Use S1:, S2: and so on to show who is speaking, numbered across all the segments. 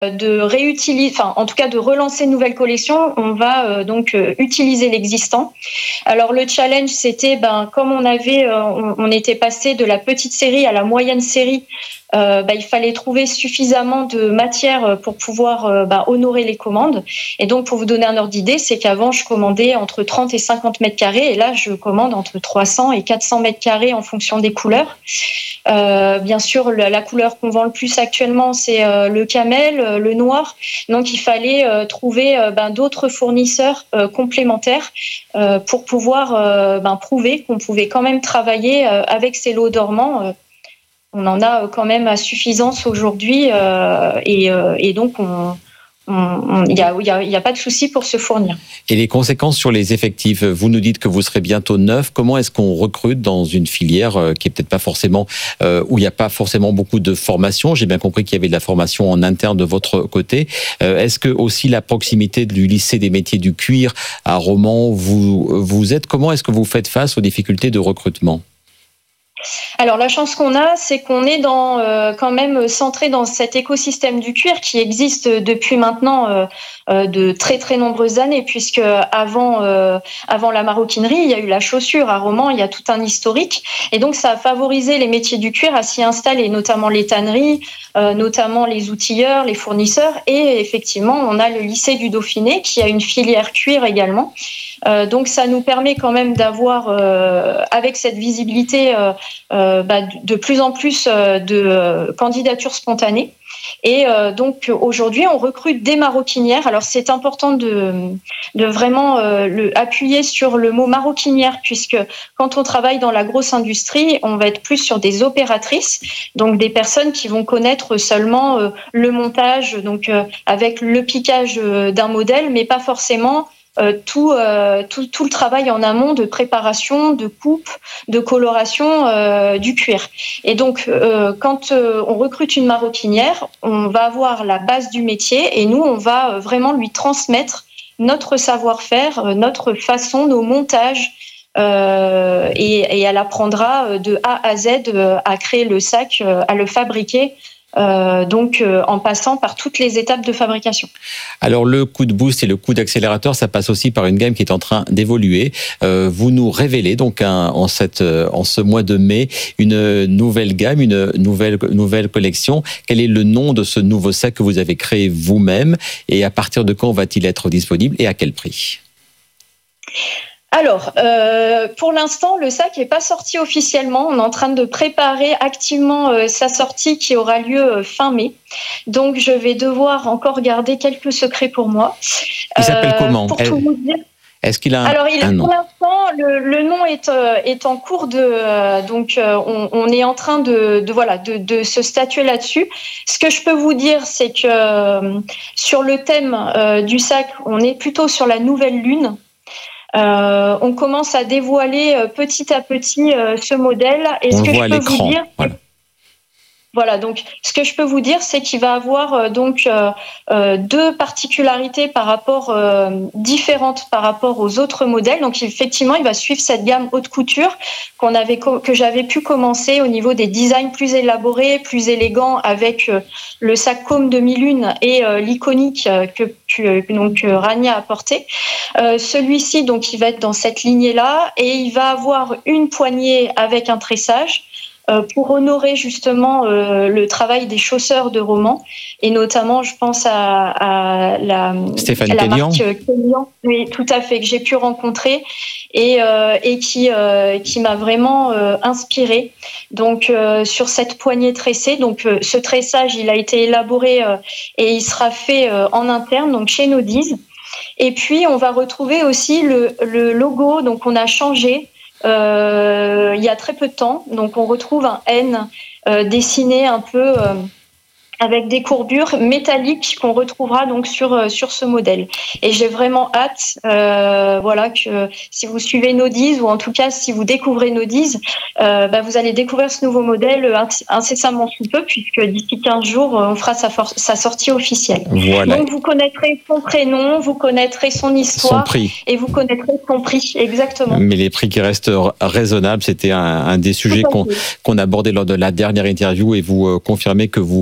S1: de réutiliser, enfin en tout cas de relancer une nouvelle collection, on va donc utiliser l'existant. Alors le challenge, c'était comme on était passé de la petite série à la moyenne série, il fallait trouver suffisamment de matière pour pouvoir honorer les commandes. Et donc pour vous donner un ordre d'idée, c'est qu'avant je commandais entre 30 et 50 mètres carrés, et là je commande entre 300 et 400 mètres carrés en fonction des couleurs. Bien sûr, la couleur qu'on vend le plus actuellement, c'est le camel, le noir. Donc, il fallait trouver d'autres fournisseurs complémentaires pour pouvoir prouver qu'on pouvait quand même travailler avec ces lots dormants. On en a quand même à suffisance aujourd'hui et donc il y a pas de souci pour se fournir.
S2: Et les conséquences sur les effectifs, vous nous dites que vous serez bientôt 9. Comment est-ce qu'on recrute dans une filière qui est peut-être pas forcément où il n'y a pas forcément beaucoup de formation? J'ai bien compris qu'il y avait de la formation en interne de votre côté. Est-ce que aussi la proximité du lycée des métiers du cuir à Romans, vous êtes, comment est-ce que vous faites face aux difficultés de recrutement?
S1: Alors la chance qu'on a, c'est qu'on est quand même centré dans cet écosystème du cuir qui existe depuis maintenant de très très nombreuses années, puisque avant la maroquinerie, il y a eu la chaussure à Romans, il y a tout un historique, et donc ça a favorisé les métiers du cuir à s'y installer, notamment les tanneries, notamment les outilleurs, les fournisseurs, et effectivement on a le lycée du Dauphiné qui a une filière cuir également. Donc ça nous permet quand même d'avoir, avec cette visibilité, de plus en plus de candidatures spontanées. Et donc aujourd'hui, on recrute des maroquinières. Alors c'est important de vraiment appuyer sur le mot maroquinière, puisque quand on travaille dans la grosse industrie, on va être plus sur des opératrices, donc des personnes qui vont connaître seulement le montage, donc avec le piquage d'un modèle, mais pas forcément tout le travail en amont de préparation, de coupe, de coloration du cuir. Et donc, quand on recrute une maroquinière, on va avoir la base du métier et nous, on va vraiment lui transmettre notre savoir-faire, notre façon, nos montages. Et elle apprendra de A à Z à créer le sac, à le fabriquer. En passant par toutes les étapes de fabrication.
S2: Alors le coup de boost et le coup d'accélérateur, ça passe aussi par une gamme qui est en train d'évoluer. Vous nous révélez donc en ce mois de mai une nouvelle gamme, une nouvelle collection. Quel est le nom de ce nouveau sac que vous avez créé vous-même et à partir de quand va-t-il être disponible et à quel prix?
S1: Alors, pour l'instant, le sac n'est pas sorti officiellement. On est en train de préparer activement sa sortie qui aura lieu fin mai. Donc, je vais devoir encore garder quelques secrets pour moi.
S2: Il s'appelle comment?
S1: Pour tout vous dire.
S2: Est-ce qu'il a
S1: Alors,
S2: un nom?
S1: Pour l'instant, le nom est en cours de. On est en train de se statuer là-dessus. Ce que je peux vous dire, c'est que sur le thème du sac, on est plutôt sur la nouvelle lune. On commence à dévoiler petit à petit ce modèle. Et ce que je peux vous dire, voilà, donc ce que je peux vous dire, c'est qu'il va avoir deux particularités différentes par rapport aux autres modèles. Donc effectivement, il va suivre cette gamme haute couture que j'avais pu commencer au niveau des designs plus élaborés, plus élégants, avec le sac Côme demi-lune et l'iconique que Rania a porté. Celui-ci, donc, il va être dans cette lignée-là et il va avoir une poignée avec un tressage. Pour honorer justement le travail des chausseurs de Romans, et notamment je pense à la marque Kélian, oui, tout à fait, que j'ai pu rencontrer et qui m'a vraiment inspirée. Donc sur cette poignée tressée, donc ce tressage il a été élaboré et il sera fait en interne, donc chez Nodiz. Et puis on va retrouver aussi le logo, donc on a changé. Il y a très peu de temps, donc on retrouve un N dessiné un peu avec des courbures métalliques qu'on retrouvera donc sur ce modèle. Et j'ai vraiment hâte, que si vous suivez Nodiz ou en tout cas si vous découvrez Nodiz, vous allez découvrir ce nouveau modèle incessamment sous peu, puisque d'ici 15 jours on fera sa sortie officielle.
S2: Voilà.
S1: Donc vous connaîtrez son prénom, vous connaîtrez son histoire,
S2: son prix.
S1: Et vous connaîtrez son prix, exactement.
S2: Mais les prix qui restent raisonnables, c'était un des sujets qu'on abordait lors de la dernière interview, et vous confirmez que vous restez dans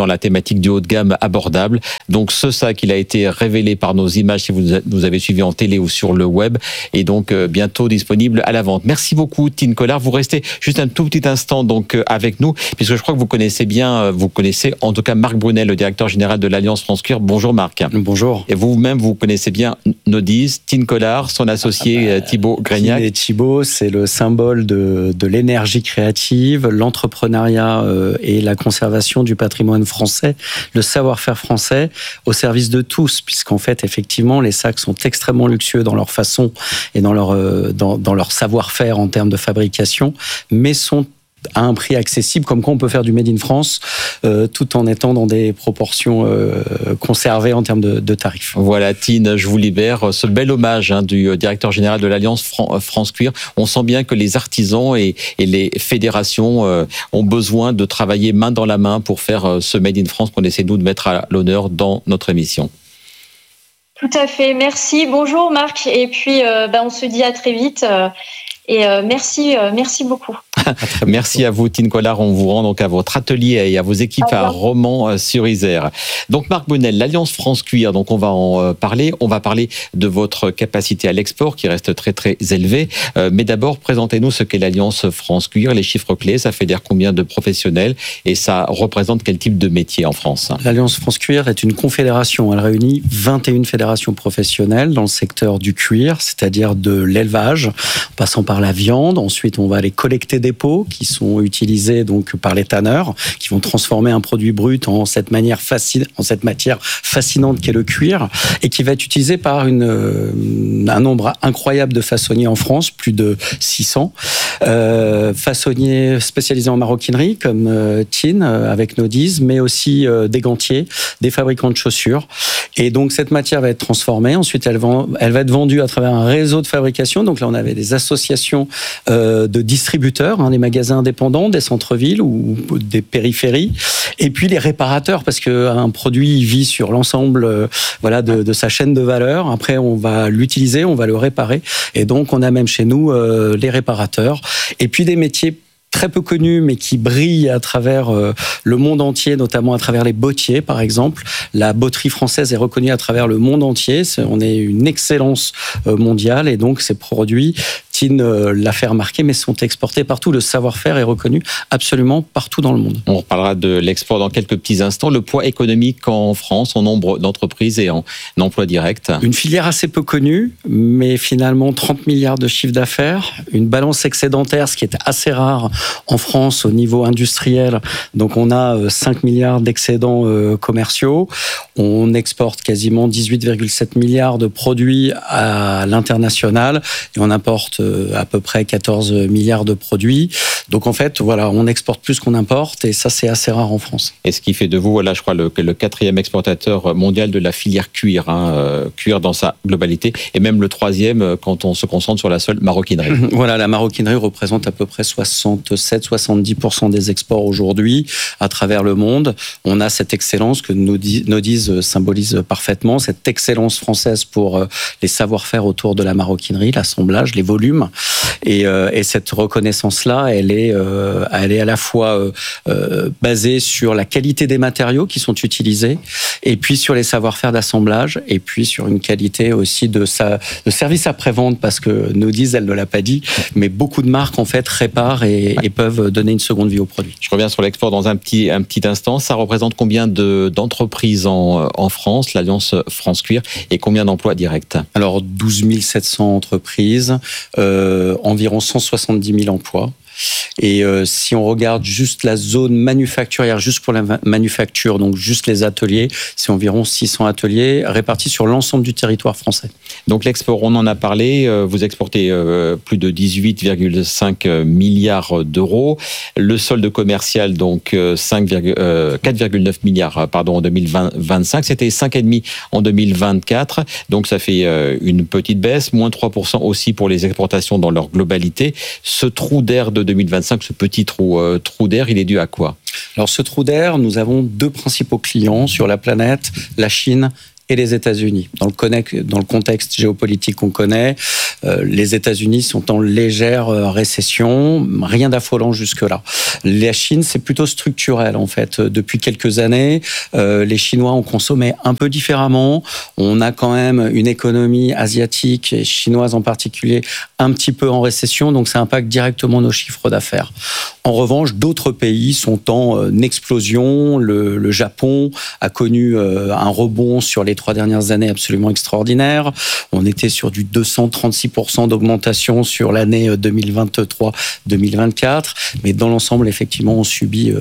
S2: la thématique du haut de gamme abordable. Donc ce sac, il a été révélé par nos images si vous nous avez suivis en télé ou sur le web, et donc bientôt disponible à la vente. Merci beaucoup Tine Collard. Vous restez juste un tout petit instant donc avec nous, puisque je crois que vous connaissez en tout cas Marc Brunel, le directeur général de l'Alliance France Cuir. Bonjour Marc.
S3: Bonjour.
S2: Et vous-même, vous connaissez bien Nodiz, Tine Collard, son associé Thibaut Grégnac.
S3: Et Thibaut, c'est le symbole de l'énergie créative, l'entrepreneuriat et la conservation du patrimoine français, le savoir-faire français au service de tous, puisqu'en fait, effectivement, les sacs sont extrêmement luxueux dans leur façon et dans leur savoir-faire en termes de fabrication, mais sont à un prix accessible, comme quoi on peut faire du Made in France tout en étant dans des proportions conservées en termes de tarifs.
S2: Voilà, Tine, je vous libère. Ce bel hommage du directeur général de l'Alliance France Cuir. On sent bien que les artisans et les fédérations ont besoin de travailler main dans la main pour faire ce Made in France qu'on essaie nous de mettre à l'honneur dans notre émission.
S1: Tout à fait, merci. Bonjour Marc, et puis on se dit à très vite. Et merci beaucoup.
S2: Merci à vous, Tine Collard. On vous rend donc à votre atelier et à vos équipes à Romans-sur-Isère. Donc, Marc Brunel, l'Alliance France Cuir, donc on va en parler. On va parler de votre capacité à l'export qui reste très, très élevée. Mais d'abord, présentez-nous ce qu'est l'Alliance France Cuir, les chiffres clés. Ça fédère combien de professionnels et ça représente quel type de métier en France?
S3: L'Alliance France Cuir est une confédération. Elle réunit 21 fédérations professionnelles dans le secteur du cuir, c'est-à-dire de l'élevage, en passant par la viande. Ensuite, on va aller collecter des peaux qui sont utilisées donc par les tanneurs, qui vont transformer un produit brut en cette matière fascinante qu'est le cuir, et qui va être utilisé par un nombre incroyable de façonniers en France, plus de 600 façonniers spécialisés en maroquinerie comme Tine avec Nodiz, mais aussi des gantiers, des fabricants de chaussures. Et donc cette matière va être transformée. Ensuite, elle va être vendue à travers un réseau de fabrication. Donc là, on avait des associations de distributeurs, des magasins indépendants, des centres-villes ou des périphéries, et puis les réparateurs, parce qu'un produit vit sur l'ensemble de sa chaîne de valeur. Après, on va l'utiliser, on va le réparer, et donc on a même chez nous les réparateurs, et puis des métiers très peu connus, mais qui brillent à travers le monde entier, notamment à travers les bottiers, par exemple. La botterie française est reconnue à travers le monde entier. On est une excellence mondiale, et donc ces produits, Tine l'a fait remarquer, mais sont exportés partout. Le savoir-faire est reconnu absolument partout dans le monde.
S2: On reparlera de l'export dans quelques petits instants. Le poids économique en France, en nombre d'entreprises et en emploi direct.
S3: Une filière assez peu connue, mais finalement 30 milliards de chiffre d'affaires, une balance excédentaire, ce qui est assez rare en France au niveau industriel. Donc on a 5 milliards d'excédents commerciaux. On exporte quasiment 18,7 milliards de produits à l'international et on importe à peu près 14 milliards de produits. Donc en fait, voilà, on exporte plus qu'on importe, et ça, c'est assez rare en France.
S2: Et ce qui fait de vous, voilà, je crois, le 4e exportateur mondial de la filière cuir, cuir dans sa globalité, et même le 3e quand on se concentre sur la seule maroquinerie.
S3: Voilà, la maroquinerie représente à peu près 67-70% des exports aujourd'hui à travers le monde. On a cette excellence que Nodiz symbolise parfaitement, cette excellence française pour les savoir-faire autour de la maroquinerie, l'assemblage, les volumes. Et cette reconnaissance-là, elle est à la fois basée sur la qualité des matériaux qui sont utilisés, et puis sur les savoir-faire d'assemblage, et puis sur une qualité aussi de service après-vente, parce que Nodiz, elle ne l'a pas dit, mais beaucoup de marques en fait réparent et peuvent donner une seconde vie au produit.
S2: Je reviens sur l'export dans un petit instant. Ça représente combien d'entreprises en France, l'Alliance France Cuir, et combien d'emplois directs?
S3: Alors 12 700 entreprises, environ 170 000 emplois. Et si on regarde juste la zone manufacturière, juste pour la manufacture, donc juste les ateliers, c'est environ 600 ateliers répartis sur l'ensemble du territoire français.
S2: Donc l'export, on en a parlé, vous exportez plus de 18,5 milliards d'euros. Le solde commercial, donc 4,9 milliards en 2025. C'était 5,5 en 2024. Donc ça fait une petite baisse, moins 3% aussi pour les exportations dans leur globalité. Ce trou d'air de 2025, ce petit trou d'air, il est dû à quoi?
S3: Alors ce trou d'air, nous avons deux principaux clients sur la planète, la Chine et les États-Unis. Dans le contexte géopolitique qu'on connaît, les États-Unis sont en légère récession, rien d'affolant jusque-là. La Chine, c'est plutôt structurel en fait. Depuis quelques années, les Chinois ont consommé un peu différemment. On a quand même une économie asiatique et chinoise en particulier un petit peu en récession, donc ça impacte directement nos chiffres d'affaires. En revanche, d'autres pays sont en explosion. Le Japon a connu un rebond sur les 3 dernières années absolument extraordinaire. On était sur du 236% d'augmentation sur l'année 2023-2024. Mais dans l'ensemble, effectivement, on subit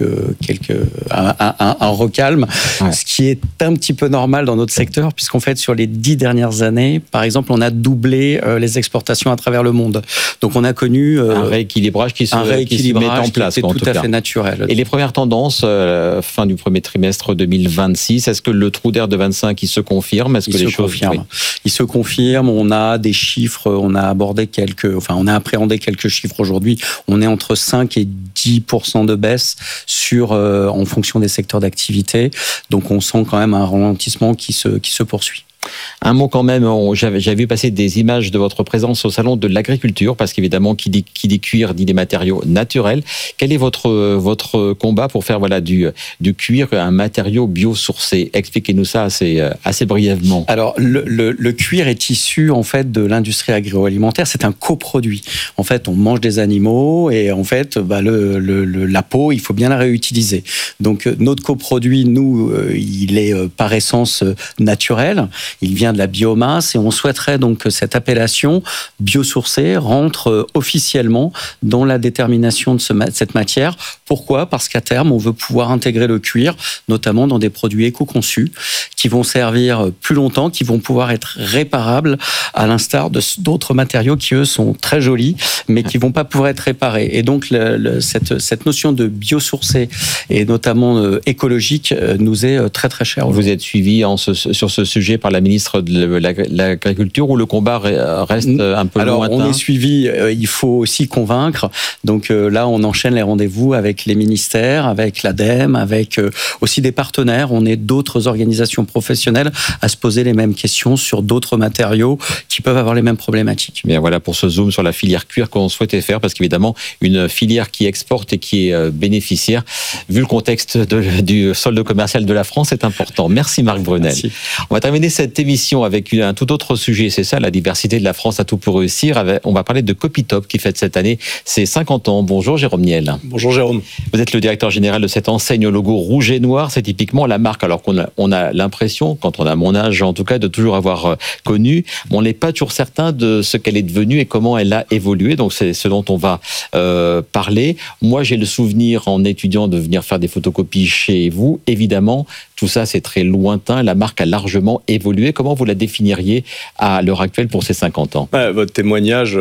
S3: un recalme, ce qui est un petit peu normal dans notre secteur, puisqu'en fait, sur les 10 dernières années, par exemple, on a doublé les exportations à travers le monde. Donc, on a connu
S2: un rééquilibrage qui se met en place.
S3: C'est tout à fait naturel.
S2: Et les premières tendances, fin du premier trimestre 2026, est-ce que le trou d'air de 25 il se confirme? Est-ce que les choses
S3: confirment? Il se confirme. On a des chiffres. On a appréhendé quelques chiffres aujourd'hui. On est entre 5 et 10% de baisse en fonction des secteurs d'activité. Donc, on sent quand même un ralentissement qui se poursuit.
S2: Un mot quand même, j'avais vu passer des images de votre présence au salon de l'agriculture, parce qu'évidemment, qui dit cuir dit des matériaux naturels. Quel est votre combat pour faire du cuir un matériau biosourcé? Expliquez-nous ça assez brièvement.
S3: Alors, le cuir est issu en fait de l'industrie agroalimentaire. C'est un coproduit. En fait, on mange des animaux et en fait, la peau, il faut bien la réutiliser. Donc, notre coproduit, nous, il est par essence naturel. Il vient de la biomasse et on souhaiterait donc que cette appellation biosourcée rentre officiellement dans la détermination de cette matière. Pourquoi ? Parce qu'à terme, on veut pouvoir intégrer le cuir, notamment dans des produits éco-conçus qui vont servir plus longtemps, qui vont pouvoir être réparables, à l'instar d'autres matériaux qui, eux, sont très jolis, mais qui ne vont pas pouvoir être réparés. Et donc, cette notion de biosourcé et notamment écologique nous est très, très chère.
S2: Vous êtes suivi sur ce sujet par la ministre de l'Agriculture, où le combat reste un peu lointain?
S3: Alors, on est suivi, il faut aussi convaincre. Donc là, on enchaîne les rendez-vous avec les ministères, avec l'ADEME, avec aussi des partenaires. On est d'autres organisations professionnelles à se poser les mêmes questions sur d'autres matériaux qui peuvent avoir les mêmes problématiques.
S2: Bien, voilà pour ce zoom sur la filière cuir qu'on souhaitait faire, parce qu'évidemment, une filière qui exporte et qui est bénéficiaire, vu le contexte du solde commercial de la France, c'est important. Merci Marc Brunel.
S3: Merci.
S2: On va terminer cette émission avec un tout autre sujet, c'est ça, la diversité de la France à tout pour réussir. On va parler de Copytop qui fête cette année ses 50 ans. Bonjour Jérôme Niel.
S4: Bonjour Jérôme.
S2: Vous êtes le directeur général de cette enseigne au logo rouge et noir. C'est typiquement la marque, alors qu'on a l'impression, quand on a mon âge en tout cas, de toujours avoir connu, mais on n'est pas toujours certain de ce qu'elle est devenue et comment elle a évolué. Donc c'est ce dont on va parler. Moi j'ai le souvenir en étudiant de venir faire des photocopies chez vous. Évidemment, tout ça c'est très lointain. La marque a largement évolué. Comment vous la définiriez à l'heure actuelle pour ces 50 ans?
S4: Votre témoignage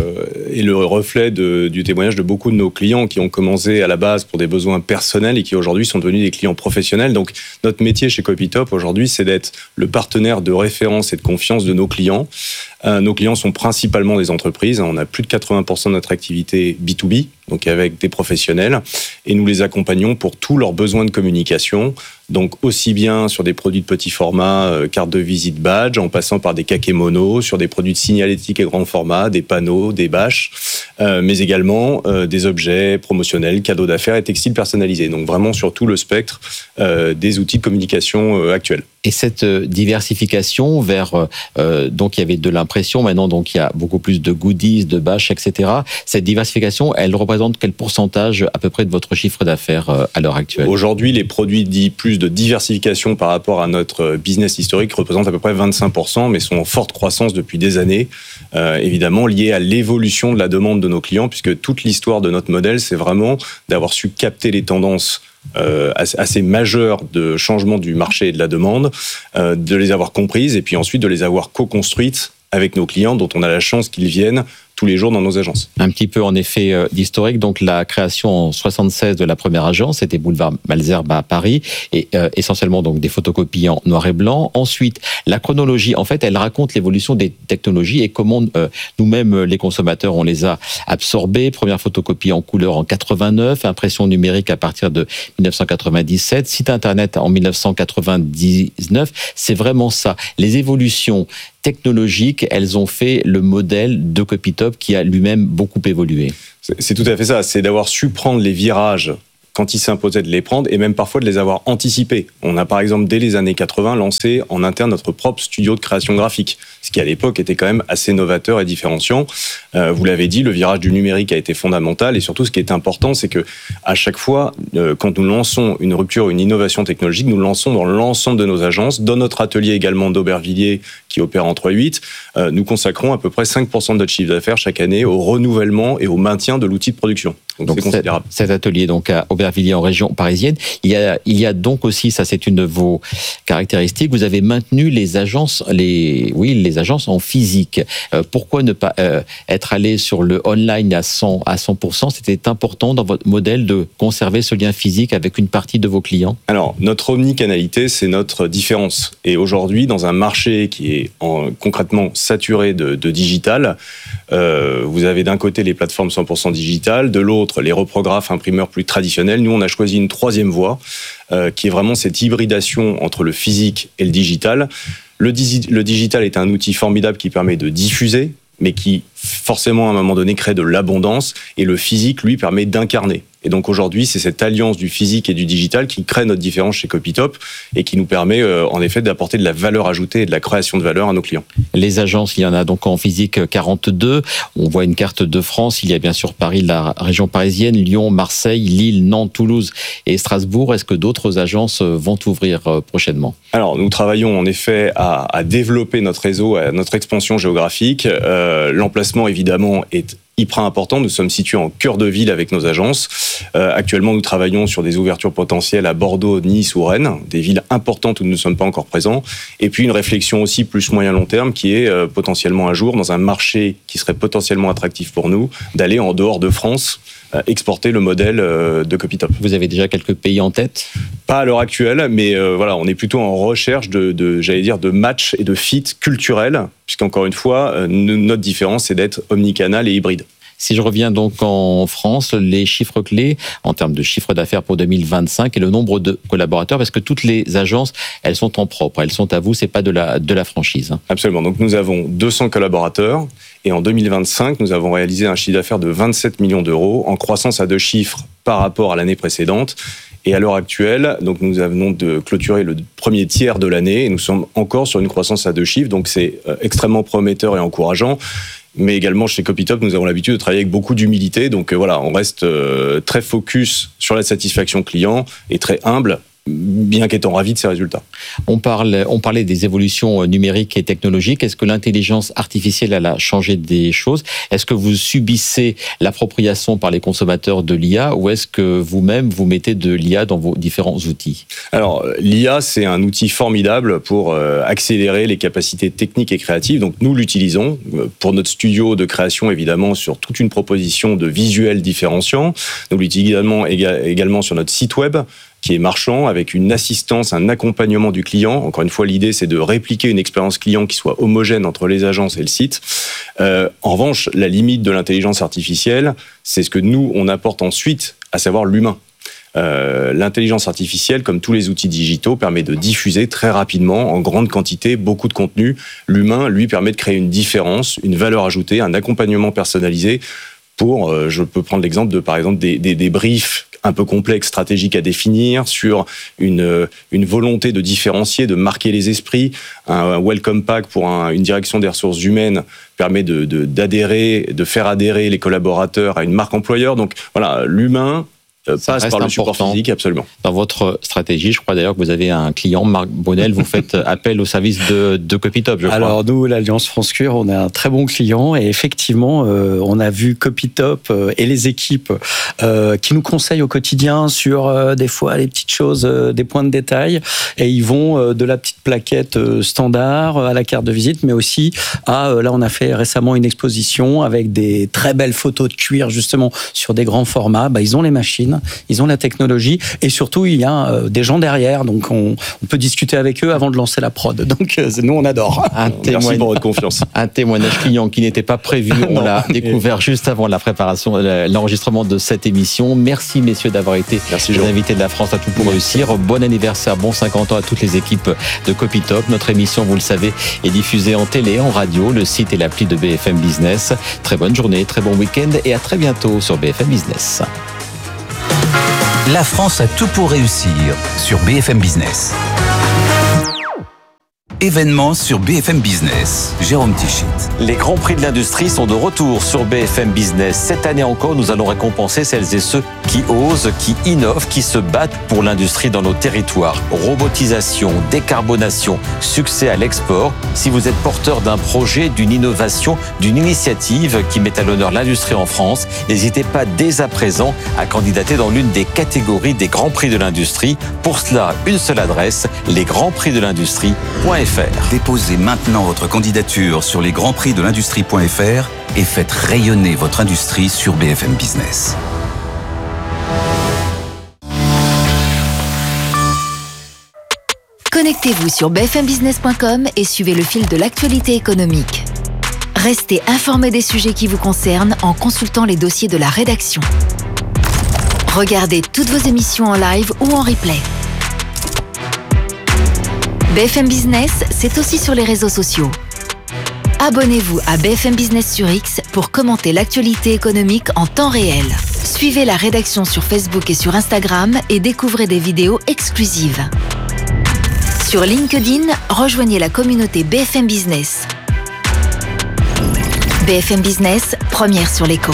S4: est le reflet du témoignage de beaucoup de nos clients qui ont commencé à la base pour des besoins personnels et qui aujourd'hui sont devenus des clients professionnels. Donc notre métier chez Copytop aujourd'hui, c'est d'être le partenaire de référence et de confiance de nos clients. Nos clients sont principalement des entreprises. On a plus de 80% de notre activité B2B, donc avec des professionnels, et nous les accompagnons pour tous leurs besoins de communication. Donc aussi bien sur des produits de petit format, carte de visite, badge, en passant par des kakémonos, sur des produits de signalétique et grand format, des panneaux, des bâches, mais également des objets promotionnels, cadeaux d'affaires et textiles personnalisés. Donc vraiment sur tout le spectre des outils de communication actuels.
S2: Et cette diversification vers, donc il y avait de l'impression, maintenant donc il y a beaucoup plus de goodies, de bâches, etc. Cette diversification, elle représente quel pourcentage à peu près de votre chiffre d'affaires à l'heure actuelle?
S4: Aujourd'hui, les produits dits plus de diversification par rapport à notre business historique représentent à peu près 25%, mais sont en forte croissance depuis des années, évidemment liées à l'évolution de la demande de nos clients, puisque toute l'histoire de notre modèle, c'est vraiment d'avoir su capter les tendances assez majeures de changement du marché et de la demande, de les avoir comprises et puis ensuite de les avoir co-construites avec nos clients dont on a la chance qu'ils viennent tous les jours dans nos agences.
S2: Un petit peu en effet d'historique. Donc la création en 76 de la première agence, c'était boulevard Malesherbes à Paris, et essentiellement donc des photocopies en noir et blanc. Ensuite, la chronologie, en fait, elle raconte l'évolution des technologies et comment nous-mêmes, les consommateurs, on les a absorbés. Première photocopie en couleur en 89, impression numérique à partir de 1997, site internet en 1999. C'est vraiment ça. Les évolutions technologiques, elles ont fait le modèle de Copytop qui a lui-même beaucoup évolué.
S4: C'est tout à fait ça, c'est d'avoir su prendre les virages quand il s'imposait de les prendre et même parfois de les avoir anticipés. On a par exemple dès les années 80 lancé en interne notre propre studio de création graphique, ce qui à l'époque était quand même assez novateur et différenciant. Vous l'avez dit, le virage du numérique a été fondamental et surtout ce qui est important, c'est que à chaque fois, quand nous lançons une rupture, une innovation technologique, nous le lançons dans l'ensemble de nos agences, dans notre atelier également d'Aubervilliers qui opère en 3/8, nous consacrons à peu près 5% de notre chiffre d'affaires chaque année au renouvellement et au maintien de l'outil de production. Donc c'est considérable.
S2: Cet atelier donc à Aubervilliers en région parisienne, il y a donc aussi, ça c'est une de vos caractéristiques, vous avez maintenu les agences en physique. Pourquoi ne pas être allé sur le online à 100%? C'était important dans votre modèle de conserver ce lien physique avec une partie de vos clients?
S4: Alors, notre omnicanalité, c'est notre différence. Et aujourd'hui, dans un marché qui est concrètement saturé de digital, vous avez d'un côté les plateformes 100% digitales, de l'autre les reprographes imprimeurs plus traditionnels. Nous, on a choisi une troisième voie, qui est vraiment cette hybridation entre le physique et le digital. Le digital est un outil formidable qui permet de diffuser, mais qui forcément à un moment donné crée de l'abondance, et le physique, lui, permet d'incarner. Et donc aujourd'hui, c'est cette alliance du physique et du digital qui crée notre différence chez Copytop et qui nous permet en effet d'apporter de la valeur ajoutée et de la création de valeur à nos clients.
S2: Les agences, il y en a donc en physique 42. On voit une carte de France. Il y a bien sûr Paris, la région parisienne, Lyon, Marseille, Lille, Nantes, Toulouse et Strasbourg. Est-ce que d'autres agences vont ouvrir prochainement?
S4: Alors, nous travaillons en effet à développer notre réseau, à notre expansion géographique. L'emplacement, évidemment, est hyper important. Nous sommes situés en cœur de ville avec nos agences. Actuellement, nous travaillons sur des ouvertures potentielles à Bordeaux, Nice ou Rennes, des villes importantes où nous ne sommes pas encore présents. Et puis une réflexion aussi plus moyen-long terme qui est potentiellement un jour, dans un marché qui serait potentiellement attractif pour nous, d'aller en dehors de France, exporter le modèle de Copytop.
S2: Vous avez déjà quelques pays en tête?
S4: Pas à l'heure actuelle, mais voilà, on est plutôt en recherche de match et de fit culturel, puisqu'encore une fois, notre différence, c'est d'être omnicanal et hybride.
S2: Si je reviens donc en France, les chiffres clés en termes de chiffre d'affaires pour 2025 et le nombre de collaborateurs, parce que toutes les agences, elles sont en propre, elles sont à vous, c'est pas de la franchise.
S4: Absolument. Donc nous avons 200 collaborateurs et en 2025, nous avons réalisé un chiffre d'affaires de 27 millions d'euros en croissance à 2 chiffres par rapport à l'année précédente. Et à l'heure actuelle, donc nous venons de clôturer le premier tiers de l'année et nous sommes encore sur une croissance à 2 chiffres. Donc c'est extrêmement prometteur et encourageant. Mais également chez Copytop, nous avons l'habitude de travailler avec beaucoup d'humilité. Donc voilà, on reste très focus sur la satisfaction client et très humble, bien qu'étant ravis de ces résultats.
S2: On parlait des évolutions numériques et technologiques. Est-ce que l'intelligence artificielle elle a changé des choses? Est-ce que vous subissez l'appropriation par les consommateurs de l'IA ou est-ce que vous-même vous mettez de l'IA dans vos différents outils?
S4: Alors, l'IA, c'est un outil formidable pour accélérer les capacités techniques et créatives. Donc, nous l'utilisons pour notre studio de création, évidemment, sur toute une proposition de visuels différenciants. Nous l'utilisons également sur notre site web, qui est marchand, avec une assistance, un accompagnement du client. Encore une fois, l'idée, c'est de répliquer une expérience client qui soit homogène entre les agences et le site. En revanche, la limite de l'intelligence artificielle, c'est ce que nous, on apporte ensuite, à savoir l'humain. L'intelligence artificielle, comme tous les outils digitaux, permet de diffuser très rapidement, en grande quantité, beaucoup de contenu. L'humain, lui, permet de créer une différence, une valeur ajoutée, un accompagnement personnalisé pour, je peux prendre l'exemple de, par exemple, des briefs un peu complexes, stratégiques à définir, sur une volonté de différencier, de marquer les esprits. Un welcome pack pour une direction des ressources humaines permet de faire adhérer les collaborateurs à une marque employeur. Donc voilà, l'humain passe par le support physique, absolument.
S2: Dans votre stratégie, je crois d'ailleurs que vous avez un client, Marc Bonnel, vous faites appel au service de Copytop, je crois.
S3: Alors nous, l'Alliance France Cure, on a un très bon client et effectivement, on a vu Copytop et les équipes qui nous conseillent au quotidien sur des fois les petites choses, des points de détail, et ils vont de la petite plaquette standard à la carte de visite, mais aussi là on a fait récemment une exposition avec des très belles photos de cuir justement sur des grands formats. Ils ont les machines, ils ont la technologie et surtout il y a des gens derrière, donc on peut discuter avec eux avant de lancer la prod. Donc nous on adore.
S4: Merci pour votre confiance.
S2: Un témoignage client qui n'était pas prévu, on l'a découvert juste avant la préparation, l'enregistrement de cette émission. Merci messieurs d'avoir été les invités de la France à tout pour réussir. Bon anniversaire, bon 50 ans à toutes les équipes de Copytop. Notre émission, vous le savez, est diffusée en télé, en radio, le site et l'appli de BFM Business. Très bonne journée, très bon week-end et à très bientôt sur BFM Business.
S5: La France a tout pour réussir sur BFM Business. Événements sur BFM Business. Jérôme Tichit.
S2: Les Grands Prix de l'Industrie sont de retour sur BFM Business. Cette année encore, nous allons récompenser celles et ceux qui osent, qui innovent, qui se battent pour l'industrie dans nos territoires. Robotisation, décarbonation, succès à l'export. Si vous êtes porteur d'un projet, d'une innovation, d'une initiative qui met à l'honneur l'industrie en France, n'hésitez pas dès à présent à candidater dans l'une des catégories des Grands Prix de l'Industrie. Pour cela, une seule adresse, lesgrandsprixdelindustrie.fr.
S5: Déposez maintenant votre candidature sur lesgrandsprixdelindustrie.fr et faites rayonner votre industrie sur BFM Business.
S6: Connectez-vous sur bfmbusiness.com et suivez le fil de l'actualité économique. Restez informés des sujets qui vous concernent en consultant les dossiers de la rédaction. Regardez toutes vos émissions en live ou en replay. BFM Business, c'est aussi sur les réseaux sociaux. Abonnez-vous à BFM Business sur X pour commenter l'actualité économique en temps réel. Suivez la rédaction sur Facebook et sur Instagram et découvrez des vidéos exclusives. Sur LinkedIn, rejoignez la communauté BFM Business. BFM Business, première sur l'écho.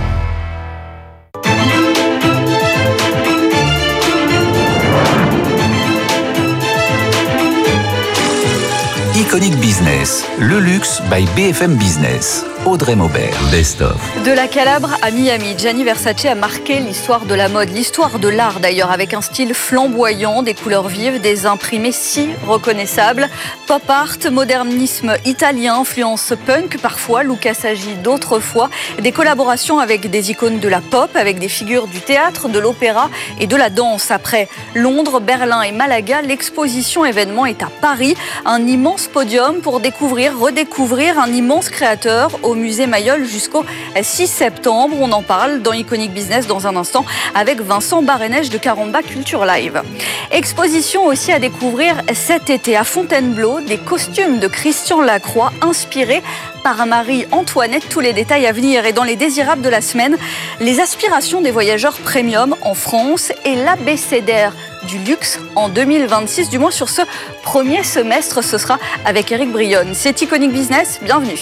S5: Iconic Business, le luxe by BFM Business. Audrey Maubert, Best of.
S7: De la Calabre à Miami, Gianni Versace a marqué l'histoire de la mode, l'histoire de l'art d'ailleurs, avec un style flamboyant, des couleurs vives, des imprimés si reconnaissables. Pop art, modernisme italien, influence punk parfois, Luca Sagi d'autres fois, des collaborations avec des icônes de la pop, avec des figures du théâtre, de l'opéra et de la danse. Après Londres, Berlin et Malaga, l'exposition événement est à Paris, un immense podium pour découvrir, redécouvrir un immense créateur au musée Mayol jusqu'au 6 septembre. On en parle dans Iconic Business dans un instant avec Vincent Barénèche de Caramba Culture Live. Exposition aussi à découvrir cet été à Fontainebleau, des costumes de Christian Lacroix inspirés par Marie-Antoinette. Tous les détails à venir. Et dans les désirables de la semaine, les aspirations des voyageurs premium en France et l'abécédaire du luxe en 2026, du moins sur ce premier semestre. Ce sera avec Eric Brionne. C'est Iconic Business, bienvenue.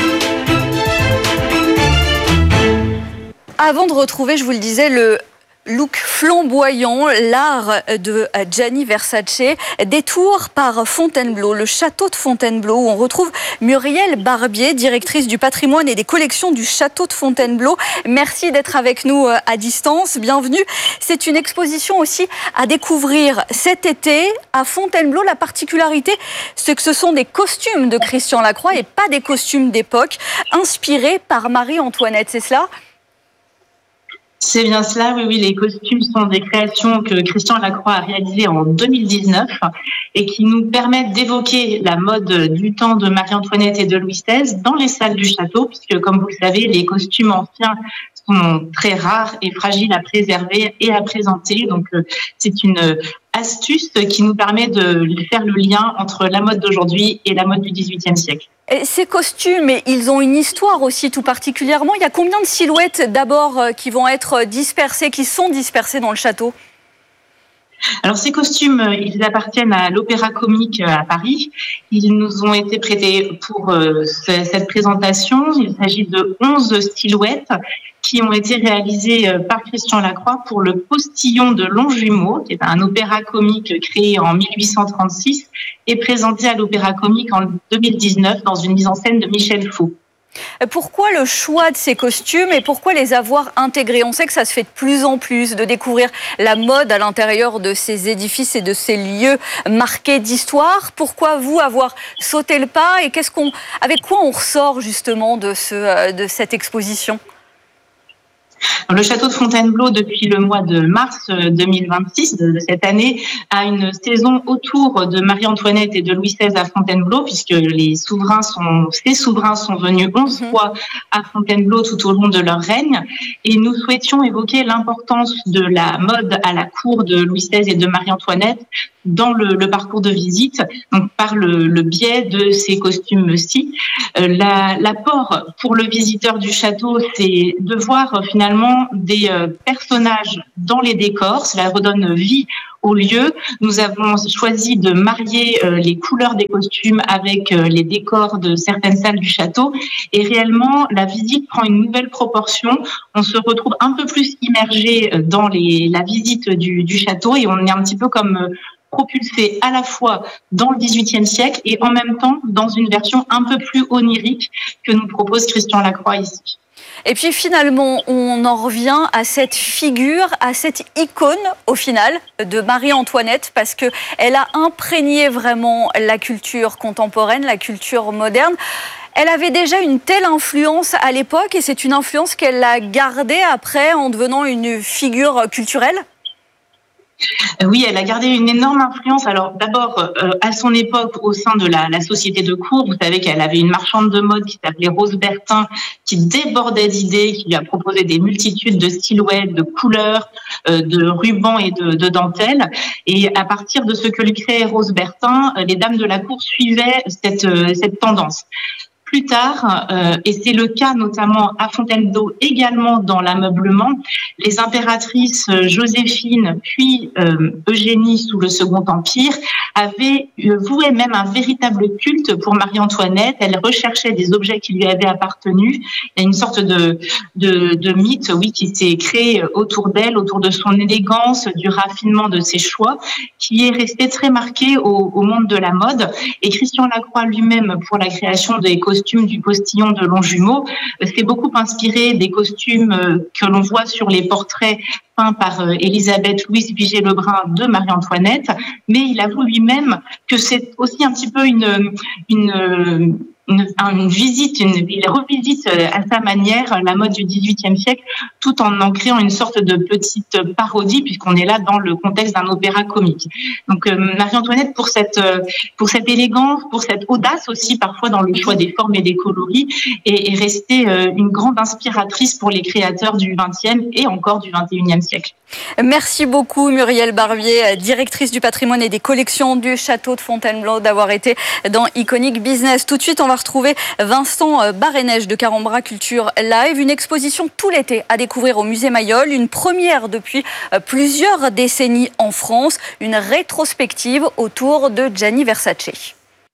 S7: Avant de retrouver, je vous le disais, le look flamboyant, l'art de Gianni Versace, détour par Fontainebleau, le château de Fontainebleau, où on retrouve Muriel Barbier, directrice du patrimoine et des collections du château de Fontainebleau. Merci d'être avec nous à distance, bienvenue. C'est une exposition aussi à découvrir cet été à Fontainebleau. La particularité, c'est que ce sont des costumes de Christian Lacroix et pas des costumes d'époque, inspirés par Marie-Antoinette, c'est cela ?
S8: C'est bien cela, oui, les costumes sont des créations que Christian Lacroix a réalisées en 2019 et qui nous permettent d'évoquer la mode du temps de Marie-Antoinette et de Louis XVI dans les salles du château, puisque comme vous le savez, les costumes anciens sont très rares et fragiles à préserver et à présenter. Donc c'est une astuce qui nous permet de faire le lien entre la mode d'aujourd'hui et la mode du XVIIIe siècle.
S7: Et ces costumes, ils ont une histoire aussi tout particulièrement. Il y a combien de silhouettes d'abord qui vont être dispersées, qui sont dispersées dans le château ?
S8: Alors ces costumes, ils appartiennent à l'Opéra Comique à Paris. Ils nous ont été prêtés pour cette présentation. Il s'agit de 11 silhouettes qui ont été réalisés par Christian Lacroix pour le Postillon de Longjumeau, qui est un opéra comique créé en 1836 et présenté à l'Opéra Comique en 2019 dans une mise en scène de Michel Faux.
S7: Pourquoi le choix de ces costumes et pourquoi les avoir intégrés? On sait que ça se fait de plus en plus, de découvrir la mode à l'intérieur de ces édifices et de ces lieux marqués d'histoire. Pourquoi vous avoir sauté le pas et avec quoi on ressort justement de cette exposition?
S8: Le château de Fontainebleau, depuis le mois de mars 2026 de cette année, a une saison autour de Marie-Antoinette et de Louis XVI à Fontainebleau, puisque ces souverains sont venus 11 fois à Fontainebleau tout au long de leur règne. Et nous souhaitions évoquer l'importance de la mode à la cour de Louis XVI et de Marie-Antoinette dans le parcours de visite, donc par le biais de ces costumes-ci. L'apport pour le visiteur du château, c'est de voir finalement des personnages dans les décors. Cela redonne vie au lieu. Nous avons choisi de marier les couleurs des costumes avec les décors de certaines salles du château. Et réellement, la visite prend une nouvelle proportion. On se retrouve un peu plus immergé dans la visite du château et on est un petit peu comme propulsé à la fois dans le XVIIIe siècle et en même temps dans une version un peu plus onirique que nous propose Christian Lacroix ici.
S7: Et puis finalement, on en revient à cette figure, à cette icône au final de Marie-Antoinette, parce qu'elle a imprégné vraiment la culture contemporaine, la culture moderne. Elle avait déjà une telle influence à l'époque et c'est une influence qu'elle a gardée après en devenant une figure culturelle?
S8: Oui, elle a gardé une énorme influence. Alors d'abord, à son époque, au sein de la société de cour, vous savez qu'elle avait une marchande de mode qui s'appelait Rose Bertin, qui débordait d'idées, qui lui a proposé des multitudes de silhouettes, de couleurs, de rubans et de dentelles. Et à partir de ce que lui créait Rose Bertin, les dames de la cour suivaient cette tendance. Plus tard, et c'est le cas notamment à Fontainebleau, également dans l'ameublement, les impératrices Joséphine puis Eugénie sous le Second Empire avaient voué même un véritable culte pour Marie-Antoinette. Elle recherchait des objets qui lui avaient appartenu. Il y a une sorte de mythe, oui, qui s'est créé autour d'elle, autour de son élégance, du raffinement de ses choix, qui est resté très marqué au monde de la mode. Et Christian Lacroix lui-même, pour la création des costumes du Postillon de Longjumeau, s'est beaucoup inspiré des costumes que l'on voit sur les portraits peints par Élisabeth Louise Vigée-Lebrun de Marie-Antoinette, mais il avoue lui-même que c'est aussi un petit peu une visite, il revisite à sa manière la mode du XVIIIe siècle, tout en créant une sorte de petite parodie, puisqu'on est là dans le contexte d'un opéra comique. Donc Marie-Antoinette, pour cette élégance, pour cette audace aussi parfois dans le choix des formes et des coloris, est restée une grande inspiratrice pour les créateurs du XXe et encore du XXIe siècle.
S7: Merci beaucoup Muriel Barbier, directrice du patrimoine et des collections du château de Fontainebleau, d'avoir été dans Iconic Business. Tout de suite, on va retrouver Vincent Barré-Neige de Carambra Culture Live, une exposition tout l'été à découvrir au musée Mayol, une première depuis plusieurs décennies en France, une rétrospective autour de Gianni Versace.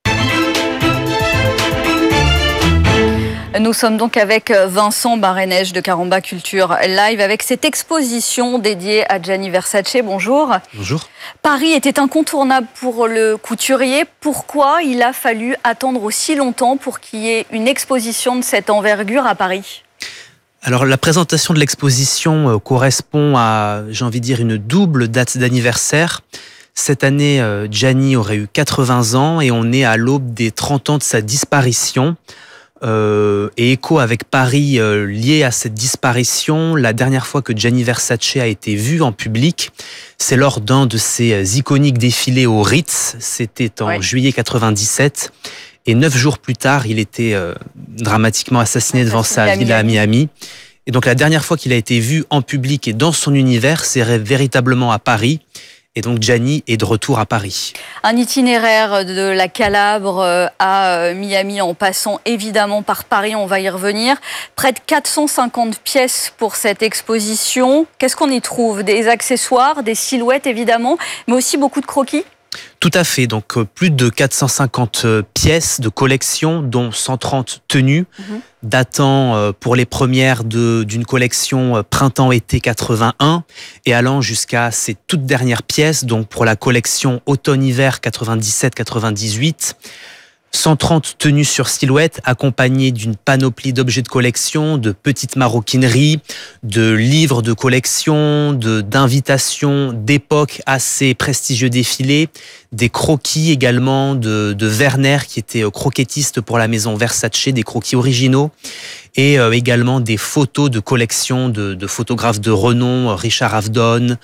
S7: Nous sommes donc avec Vincent Barré-Neige de Carambra Culture Live avec cette exposition dédiée à Gianni Versace. Bonjour.
S9: Bonjour.
S7: Paris était incontournable pour le couturier. Pourquoi il a fallu attendre aussi longtemps pour qu'il y ait une exposition de cette envergure à Paris ?
S9: Alors la présentation de l'exposition correspond à, j'ai envie de dire, une double date d'anniversaire. Cette année, Gianni aurait eu 80 ans et on est à l'aube des 30 ans de sa disparition. Et écho avec Paris lié à cette disparition, la dernière fois que Gianni Versace a été vu en public, c'est lors d'un de ses iconiques défilés au Ritz, c'était en juillet 97, et 9 jours plus tard, il était dramatiquement assassiné devant sa villa à Miami. Et donc la dernière fois qu'il a été vu en public et dans son univers, c'est véritablement à Paris. Et donc Gianni est de retour à Paris.
S7: Un itinéraire de la Calabre à Miami en passant évidemment par Paris, on va y revenir. Près de 450 pièces pour cette exposition. Qu'est-ce qu'on y trouve ? Des accessoires, des silhouettes évidemment, mais aussi beaucoup de croquis ?
S9: Tout à fait, donc plus de 450 pièces de collection, dont 130 tenues, datant pour les premières d'une collection printemps-été 81 et allant jusqu'à ces toutes dernières pièces, donc pour la collection automne-hiver 97-98. 130 tenues sur silhouette accompagnées d'une panoplie d'objets de collection, de petites maroquineries, de livres de collection, d'invitations d'époque à ces prestigieux défilés, des croquis également de Werner qui était croquettiste pour la maison Versace, des croquis originaux et également des photos de collection de photographes de renom, Richard Avedon,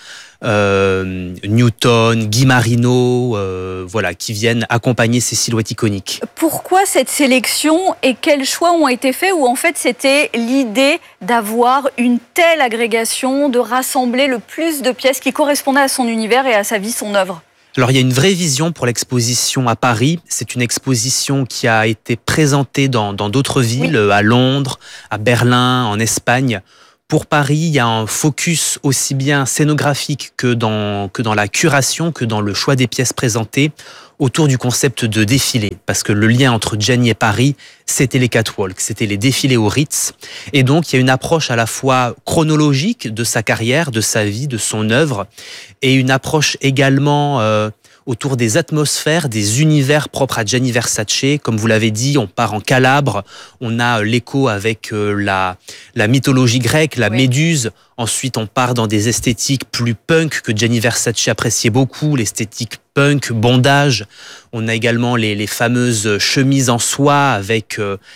S9: Newton, Guy Marino, voilà, qui viennent accompagner ces silhouettes iconiques.
S7: Pourquoi cette sélection et quels choix ont été faits, ou en fait c'était l'idée d'avoir une telle agrégation, de rassembler le plus de pièces qui correspondaient à son univers et à sa vie, son œuvre?
S9: Alors il y a une vraie vision pour l'exposition à Paris. C'est une exposition qui a été présentée dans d'autres villes, à Londres, à Berlin, en Espagne. Pour Paris, il y a un focus aussi bien scénographique que dans la curation, que dans le choix des pièces présentées, autour du concept de défilé. Parce que le lien entre Gianni et Paris, c'était les catwalks, c'était les défilés au Ritz. Et donc, il y a une approche à la fois chronologique de sa carrière, de sa vie, de son œuvre, et une approche également autour des atmosphères, des univers propres à Gianni Versace. Comme vous l'avez dit, on part en Calabre, on a l'écho avec la mythologie grecque, la Méduse. Ensuite, on part dans des esthétiques plus punk que Gianni Versace appréciait beaucoup, l'esthétique punk, bondage. On a également les fameuses chemises en soie avec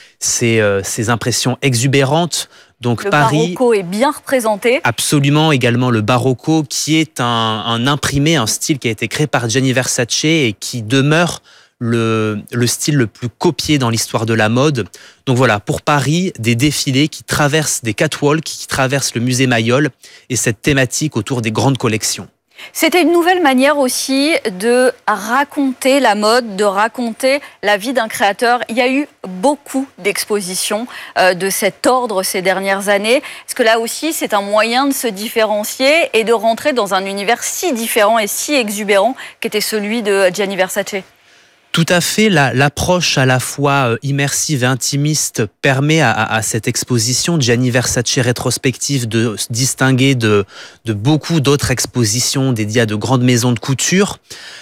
S9: ces impressions exubérantes. Donc
S7: le
S9: Paris,
S7: barocco est bien représenté.
S9: Absolument, également le barocco qui est un imprimé, un style qui a été créé par Gianni Versace et qui demeure le style le plus copié dans l'histoire de la mode. Donc voilà, pour Paris, des défilés qui traversent des catwalks, qui traversent le musée Mayol et cette thématique autour des grandes collections.
S7: C'était une nouvelle manière aussi de raconter la mode, de raconter la vie d'un créateur. Il y a eu beaucoup d'expositions de cet ordre ces dernières années. Est-ce que là aussi, c'est un moyen de se différencier et de rentrer dans un univers si différent et si exubérant qu'était celui de Gianni Versace ?
S9: Tout à fait, l'approche à la fois immersive et intimiste permet à cette exposition Gianni Versace rétrospective de se distinguer de beaucoup d'autres expositions dédiées à de grandes maisons de couture.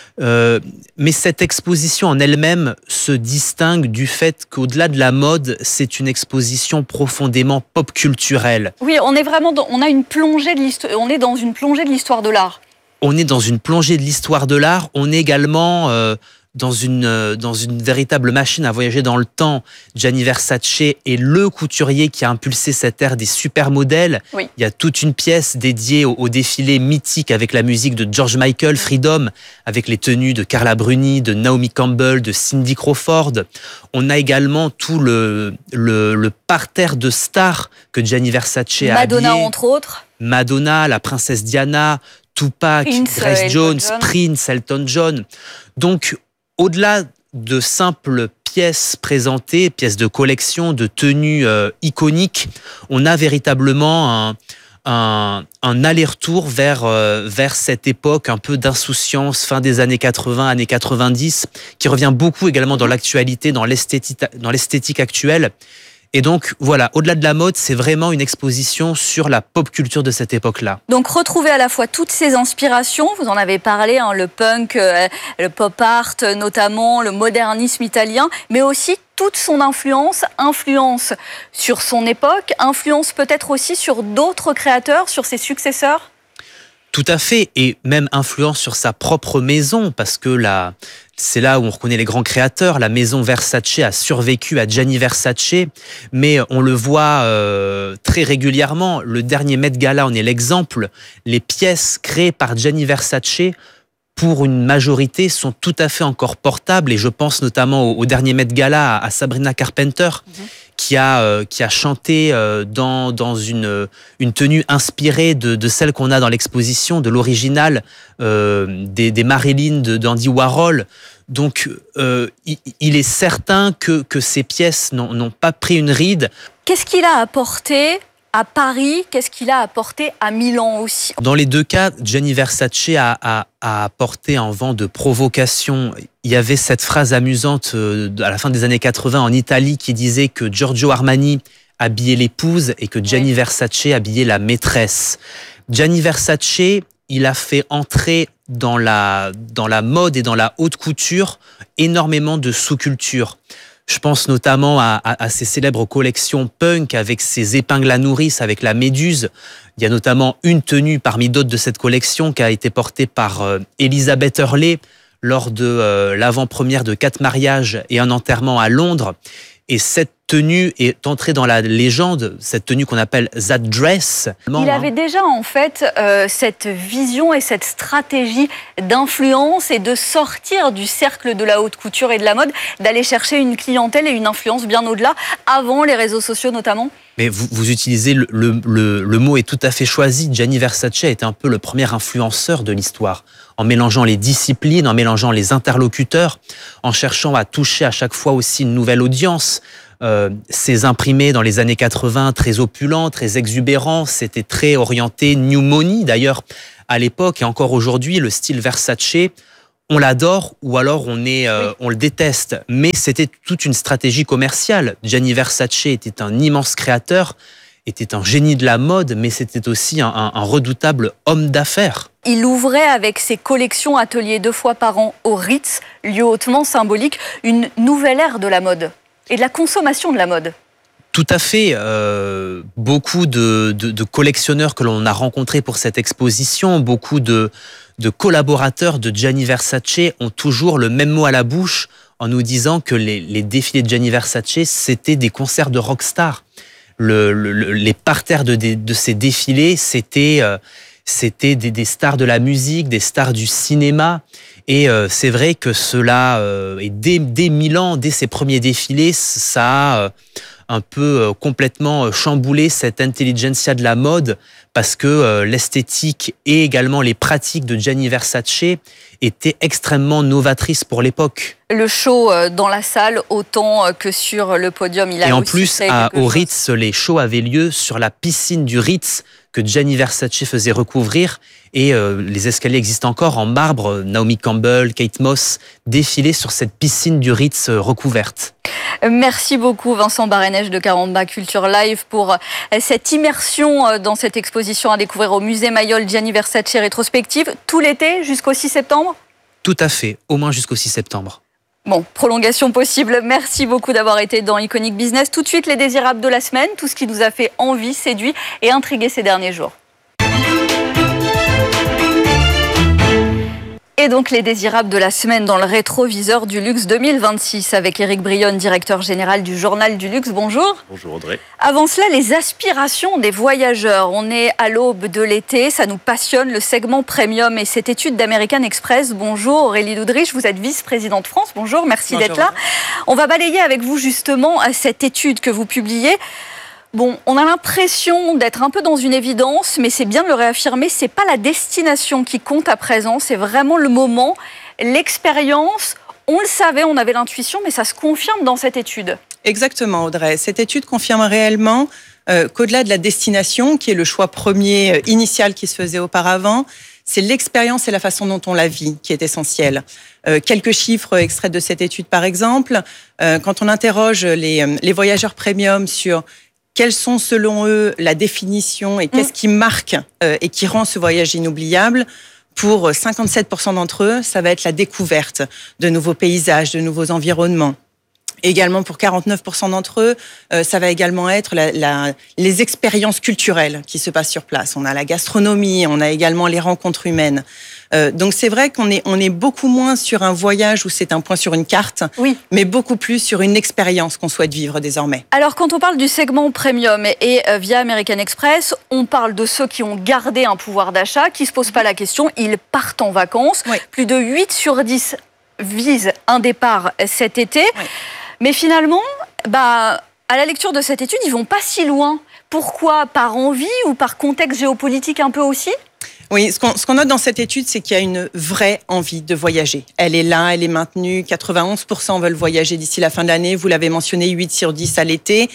S9: Mais cette exposition en elle-même se distingue du fait qu'au-delà de la mode, c'est une exposition profondément pop culturelle.
S7: Oui, on est vraiment on a une plongée de l'histoire, on est dans une plongée de l'histoire de l'art.
S9: On est dans une plongée de l'histoire de l'art, on est également dans une véritable machine à voyager dans le temps. Gianni Versace est le couturier qui a impulsé cette ère des supermodèles. Oui. Il y a toute une pièce dédiée au défilé mythique avec la musique de George Michael, Freedom, avec les tenues de Carla Bruni, de Naomi Campbell, de Cindy Crawford. On a également tout le parterre de stars que Gianni Versace a
S7: Madonna,
S9: habillé.
S7: entre autres.
S9: Madonna, la princesse Diana, Tupac, Grace Jones, Prince, Elton John. Donc, au-delà de simples pièces présentées, pièces de collection, de tenues iconiques, on a véritablement un aller-retour vers cette époque un peu d'insouciance, fin des années 80, années 90, qui revient beaucoup également dans l'actualité, dans l'esthétique actuelle. Et donc, voilà, au-delà de la mode, c'est vraiment une exposition sur la pop culture de cette époque-là.
S7: Donc, retrouver à la fois toutes ces inspirations, vous en avez parlé, hein, le punk, le pop art notamment, le modernisme italien, mais aussi toute son influence sur son époque, influence peut-être aussi sur d'autres créateurs, sur ses successeurs ?
S9: Tout à fait, et même influence sur sa propre maison, parce que c'est là où on reconnaît les grands créateurs. La maison Versace a survécu à Gianni Versace, mais on le voit très régulièrement. Le dernier Met Gala en est l'exemple. Les pièces créées par Gianni Versace, pour une majorité, sont tout à fait encore portables, et je pense notamment au dernier Met Gala à Sabrina Carpenter, qui a chanté dans une tenue inspirée de celle qu'on a dans l'exposition, de l'original des Marilyn d'Andy Warhol. Donc, il est certain que ces pièces n'ont pas pris une ride.
S7: Qu'est-ce qu'il a apporté à Paris, qu'est-ce qu'il a apporté à Milan aussi?
S9: Dans les deux cas, Gianni Versace a apporté un vent de provocation. Il y avait cette phrase amusante à la fin des années 80 en Italie qui disait que Giorgio Armani habillait l'épouse et que Gianni Versace habillait la maîtresse. Gianni Versace, il a fait entrer dans la mode et dans la haute couture énormément de sous-cultures. Je pense notamment à ces célèbres collections punk avec ses épingles à nourrice, avec la méduse. Il y a notamment une tenue parmi d'autres de cette collection qui a été portée par Elizabeth Hurley lors de l'avant-première de 4 mariages et un enterrement à Londres. Et cette tenue est entrée dans la légende, cette tenue qu'on appelle That Dress.
S7: Il avait déjà en fait cette vision et cette stratégie d'influence et de sortir du cercle de la haute couture et de la mode, d'aller chercher une clientèle et une influence bien au-delà, avant les réseaux sociaux notamment.
S9: Mais vous utilisez le mot est tout à fait choisi. Gianni Versace est un peu le premier influenceur de l'histoire, en mélangeant les disciplines, en mélangeant les interlocuteurs, en cherchant à toucher à chaque fois aussi une nouvelle audience. Ces imprimés dans les années 80, très opulents, très exubérants, c'était très orienté new money. D'ailleurs, à l'époque et encore aujourd'hui, le style Versace, on l'adore ou alors on le déteste. Mais c'était toute une stratégie commerciale. Gianni Versace était un immense créateur, était un génie de la mode, mais c'était aussi un redoutable homme d'affaires.
S7: Il ouvrait avec ses collections ateliers 2 fois par an au Ritz, lieu hautement symbolique, une nouvelle ère de la mode et de la consommation de la mode.
S9: Tout à fait. Beaucoup de collectionneurs que l'on a rencontrés pour cette exposition, beaucoup de collaborateurs de Gianni Versace ont toujours le même mot à la bouche en nous disant que les défilés de Gianni Versace, c'était des concerts de rockstar. Les parterres de ces défilés, c'était des stars de la musique, des stars du cinéma. Et c'est vrai que cela, et dès Milan, dès ses premiers défilés, ça a un peu complètement chamboulé cette intelligentsia de la mode, parce que l'esthétique et également les pratiques de Gianni Versace étaient extrêmement novatrices pour l'époque.
S7: Le show dans la salle autant que sur le podium, il a
S9: et en
S7: aussi
S9: plus,
S7: fait
S9: au Ritz, les shows avaient lieu sur la piscine du Ritz que Gianni Versace faisait recouvrir, et les escaliers existent encore en marbre. Naomi Campbell, Kate Moss défilaient sur cette piscine du Ritz recouverte.
S7: Merci beaucoup Vincent Barenèche de Caramba Culture Live pour cette immersion dans cette exposition à découvrir au musée Mayol Gianni Versace rétrospective tout l'été jusqu'au 6 septembre.
S9: Tout à fait, au moins jusqu'au 6 septembre.
S7: Bon, prolongation possible. Merci beaucoup d'avoir été dans Iconic Business. Tout de suite, les désirables de la semaine, tout ce qui nous a fait envie, séduit et intrigué ces derniers jours. Et donc les désirables de la semaine dans le rétroviseur du luxe 2026 avec Éric Brionne, directeur général du Journal du Luxe. Bonjour.
S10: Bonjour Audrey.
S7: Avant cela, les aspirations des voyageurs. On est à l'aube de l'été, ça nous passionne, le segment premium et cette étude d'American Express. Bonjour Aurélie Loudrich, vous êtes vice-présidente France. Bonjour, merci d'être là. On va balayer avec vous justement cette étude que vous publiez. Bon, on a l'impression d'être un peu dans une évidence, mais c'est bien de le réaffirmer, c'est pas la destination qui compte à présent, c'est vraiment le moment, l'expérience. On le savait, on avait l'intuition, mais ça se confirme dans cette étude.
S11: Exactement, Audrey. Cette étude confirme réellement qu'au-delà de la destination, qui est le choix premier initial qui se faisait auparavant, c'est l'expérience et la façon dont on la vit qui est essentielle. Quelques chiffres extraits de cette étude, par exemple. Quand on interroge les voyageurs premium sur quelles sont, selon eux, la définition et qu'est-ce qui marque et qui rend ce voyage inoubliable? Pour 57% d'entre eux, ça va être la découverte de nouveaux paysages, de nouveaux environnements. Également, pour 49% d'entre eux, ça va également être les expériences culturelles qui se passent sur place. On a la gastronomie, on a également les rencontres humaines. Donc c'est vrai qu'on est beaucoup moins sur un voyage où c'est un point sur une carte, oui, mais beaucoup plus sur une expérience qu'on souhaite vivre désormais.
S7: Alors quand on parle du segment premium et via American Express, on parle de ceux qui ont gardé un pouvoir d'achat, qui ne se posent pas la question, ils partent en vacances. Oui. Plus de 8 sur 10 visent un départ cet été. Oui. Mais finalement, à la lecture de cette étude, ils ne vont pas si loin. Pourquoi? Par envie ou par contexte géopolitique un peu aussi?
S11: Oui, ce qu'on note dans cette étude, c'est qu'il y a une vraie envie de voyager. Elle est là, elle est maintenue. 91% veulent voyager d'ici la fin de l'année. Vous l'avez mentionné, 8 sur 10 à l'été.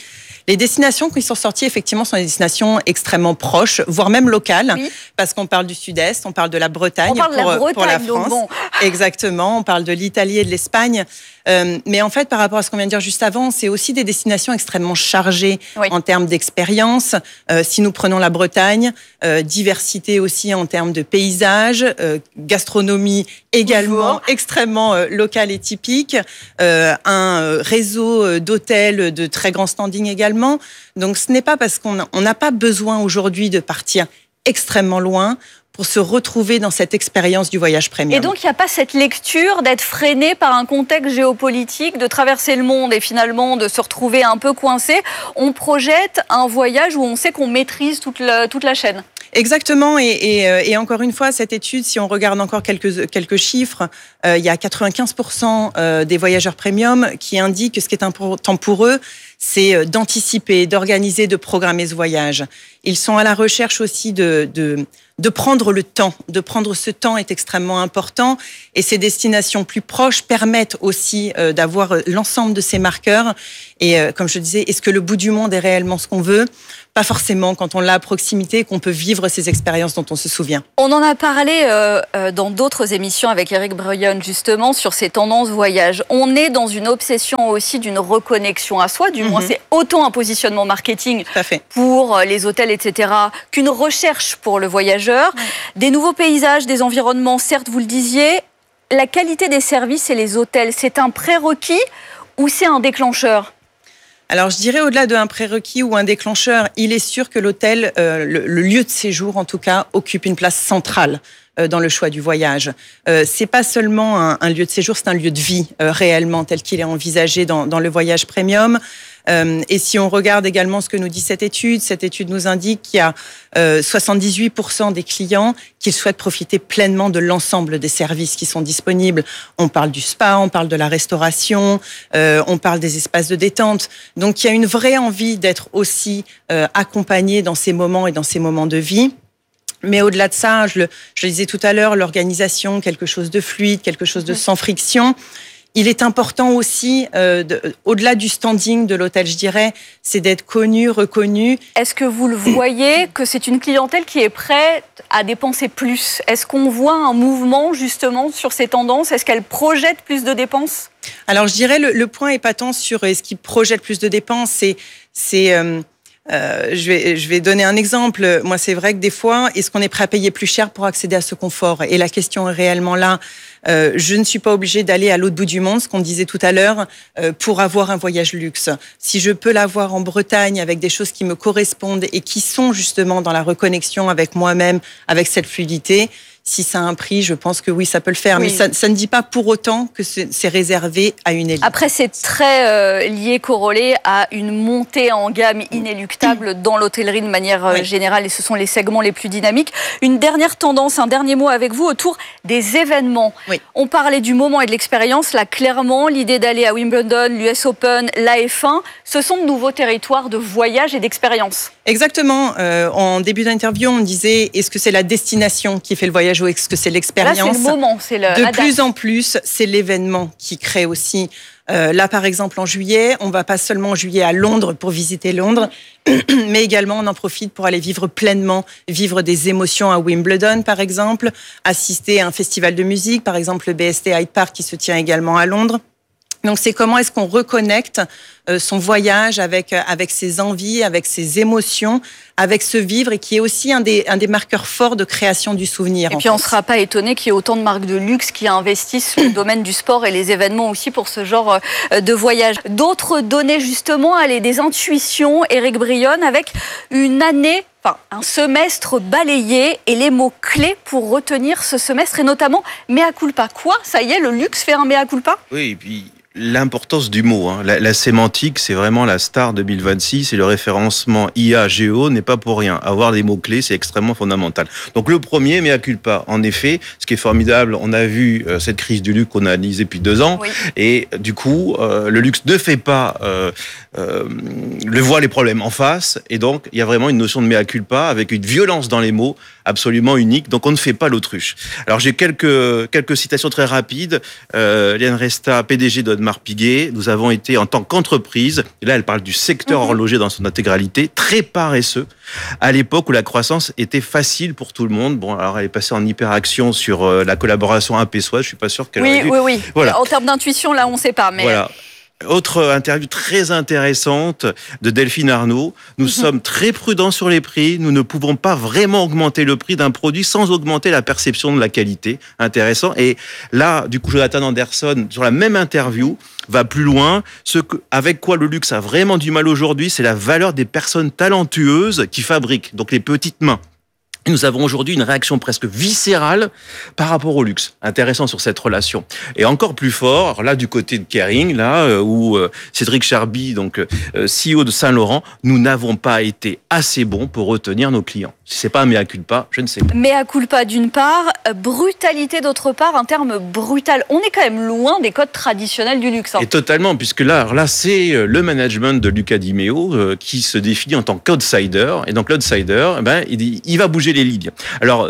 S11: Les destinations qui sont sorties, effectivement, sont des destinations extrêmement proches, voire même locales, parce qu'on parle du Sud-Est, on parle de la Bretagne, pour la France. Bon. Exactement, on parle de l'Italie et de l'Espagne. Mais en fait, par rapport à ce qu'on vient de dire juste avant, c'est aussi des destinations extrêmement chargées en termes d'expérience. Si nous prenons la Bretagne, diversité aussi en termes de paysages, gastronomie également extrêmement locale et typique, un réseau d'hôtels de très grand standing également. Donc ce n'est pas parce qu'on n'a pas besoin aujourd'hui de partir extrêmement loin pour se retrouver dans cette expérience du voyage premium.
S7: Et donc, il n'y a pas cette lecture d'être freiné par un contexte géopolitique, de traverser le monde et finalement de se retrouver un peu coincé. On projette un voyage où on sait qu'on maîtrise toute la chaîne.
S11: Exactement, et encore une fois, cette étude, si on regarde encore quelques chiffres, il y a 95% des voyageurs premium qui indiquent que ce qui est important pour eux, c'est d'anticiper, d'organiser, de programmer ce voyage. Ils sont à la recherche aussi de prendre le temps. De prendre ce temps est extrêmement important, et ces destinations plus proches permettent aussi d'avoir l'ensemble de ces marqueurs. Et comme je disais, est-ce que le bout du monde est réellement ce qu'on veut ? Pas forcément quand on l'a à proximité, qu'on peut vivre ces expériences dont on se souvient.
S7: On en a parlé dans d'autres émissions avec Éric Brionne, justement, sur ces tendances voyage. On est dans une obsession aussi d'une reconnexion à soi, du moins c'est autant un positionnement marketing pour les hôtels, etc., qu'une recherche pour le voyageur. Des nouveaux paysages, des environnements, certes, vous le disiez. La qualité des services et les hôtels, c'est un prérequis ou c'est un déclencheur ?
S11: Alors, je dirais au-delà d'un prérequis ou un déclencheur, il est sûr que l'hôtel, le lieu de séjour en tout cas, occupe une place centrale dans le choix du voyage. C'est pas seulement un lieu de séjour, c'est un lieu de vie réellement tel qu'il est envisagé dans le voyage premium. Et si on regarde également ce que nous dit cette étude nous indique qu'il y a 78% des clients qui souhaitent profiter pleinement de l'ensemble des services qui sont disponibles. On parle du spa, on parle de la restauration, on parle des espaces de détente. Donc il y a une vraie envie d'être aussi accompagné dans ces moments et dans ces moments de vie. Mais au-delà de ça, je le disais tout à l'heure, l'organisation, quelque chose de fluide, quelque chose de sans friction. Il est important aussi, au-delà du standing de l'hôtel, je dirais, c'est d'être connu, reconnu.
S7: Est-ce que vous le voyez, que c'est une clientèle qui est prête à dépenser plus ? Est-ce qu'on voit un mouvement justement sur ces tendances ? Est-ce qu'elle projette plus de dépenses ?
S11: Alors je dirais le point est pas tant sur est-ce qu'il projette plus de dépenses, je vais donner un exemple. Moi, c'est vrai que des fois, est-ce qu'on est prêt à payer plus cher pour accéder à ce confort ? Et la question est réellement là. Je ne suis pas obligée d'aller à l'autre bout du monde, ce qu'on disait tout à l'heure, pour avoir un voyage luxe. Si je peux l'avoir en Bretagne avec des choses qui me correspondent et qui sont justement dans la reconnexion avec moi-même, avec cette fluidité, si ça a un prix, je pense que oui, ça peut le faire. Oui. Mais ça ne dit pas pour autant que c'est réservé à une élite.
S7: Après, c'est très lié, corrélé à une montée en gamme inéluctable dans l'hôtellerie de manière générale. Et ce sont les segments les plus dynamiques. Une dernière tendance, un dernier mot avec vous autour des événements. Oui. On parlait du moment et de l'expérience. Là, clairement, l'idée d'aller à Wimbledon, l'US Open, la F1, ce sont de nouveaux territoires de voyage et d'expérience.
S11: Exactement. En début d'interview, on disait, est-ce que c'est la destination qui fait le voyage ou est-ce que c'est l'expérience ?
S7: Là, c'est le moment, c'est la date.
S11: De plus en plus, c'est l'événement qui crée aussi. Là, par exemple, en juillet, on va pas seulement en juillet à Londres pour visiter Londres, mais également on en profite pour aller vivre pleinement, vivre des émotions à Wimbledon, par exemple, assister à un festival de musique, par exemple le BST Hyde Park qui se tient également à Londres. Donc, c'est comment est-ce qu'on reconnecte son voyage avec ses envies, avec ses émotions, avec ce vivre et qui est aussi un des marqueurs forts de création du souvenir.
S7: Et puis, on ne sera pas étonné qu'il y ait autant de marques de luxe qui investissent dans le domaine du sport et les événements aussi pour ce genre de voyage. D'autres données, justement, des intuitions, Éric Brionne, avec une année, un semestre balayé et les mots-clés pour retenir ce semestre et notamment mea culpa. Quoi ? Ça y est, le luxe fait un mea culpa ?
S10: Oui, et puis l'importance du mot. La sémantique, c'est vraiment la star 2026 et le référencement IA-Géo n'est pas pour rien. Avoir des mots-clés, c'est extrêmement fondamental. Donc le premier, mea culpa. En effet, ce qui est formidable, on a vu cette crise du luxe qu'on a analysée depuis 2 ans et du coup, le luxe ne fait pas le voit les problèmes en face et donc il y a vraiment une notion de mea culpa avec une violence dans les mots absolument unique. Donc on ne fait pas l'autruche. Alors j'ai quelques citations très rapides. Liane Resta, PDG d'Audemars Audemars Piguet, nous avons été en tant qu'entreprise, et là elle parle du secteur horloger dans son intégralité, très paresseux, à l'époque où la croissance était facile pour tout le monde. Bon, alors elle est passée en hyperaction sur la collaboration AP-SWAT, je suis pas sûr qu'elle aurait dû...
S7: Oui. Voilà. En termes d'intuition, là, on ne sait pas. Mais...
S10: Voilà. Autre interview très intéressante de Delphine Arnaud. Nous sommes très prudents sur les prix. Nous ne pouvons pas vraiment augmenter le prix d'un produit sans augmenter la perception de la qualité. Intéressant. Et là, du coup, Jonathan Anderson, sur la même interview, va plus loin. Avec quoi le luxe a vraiment du mal aujourd'hui, c'est la valeur des personnes talentueuses qui fabriquent. Donc les petites mains. Nous avons aujourd'hui une réaction presque viscérale par rapport au luxe. Intéressant sur cette relation. Et encore plus fort, là du côté de Kering, là où Cédric Charby, donc CEO de Saint-Laurent, nous n'avons pas été assez bons pour retenir nos clients. Si c'est pas un mea culpa, je ne sais pas.
S7: Mea culpa d'une part, brutalité d'autre part, un terme brutal. On est quand même loin des codes traditionnels du luxe.
S10: Et totalement, puisque là c'est le management de Luca Di Meo qui se définit en tant qu'outsider. Et donc l'outsider, il va bouger les lignes. Alors,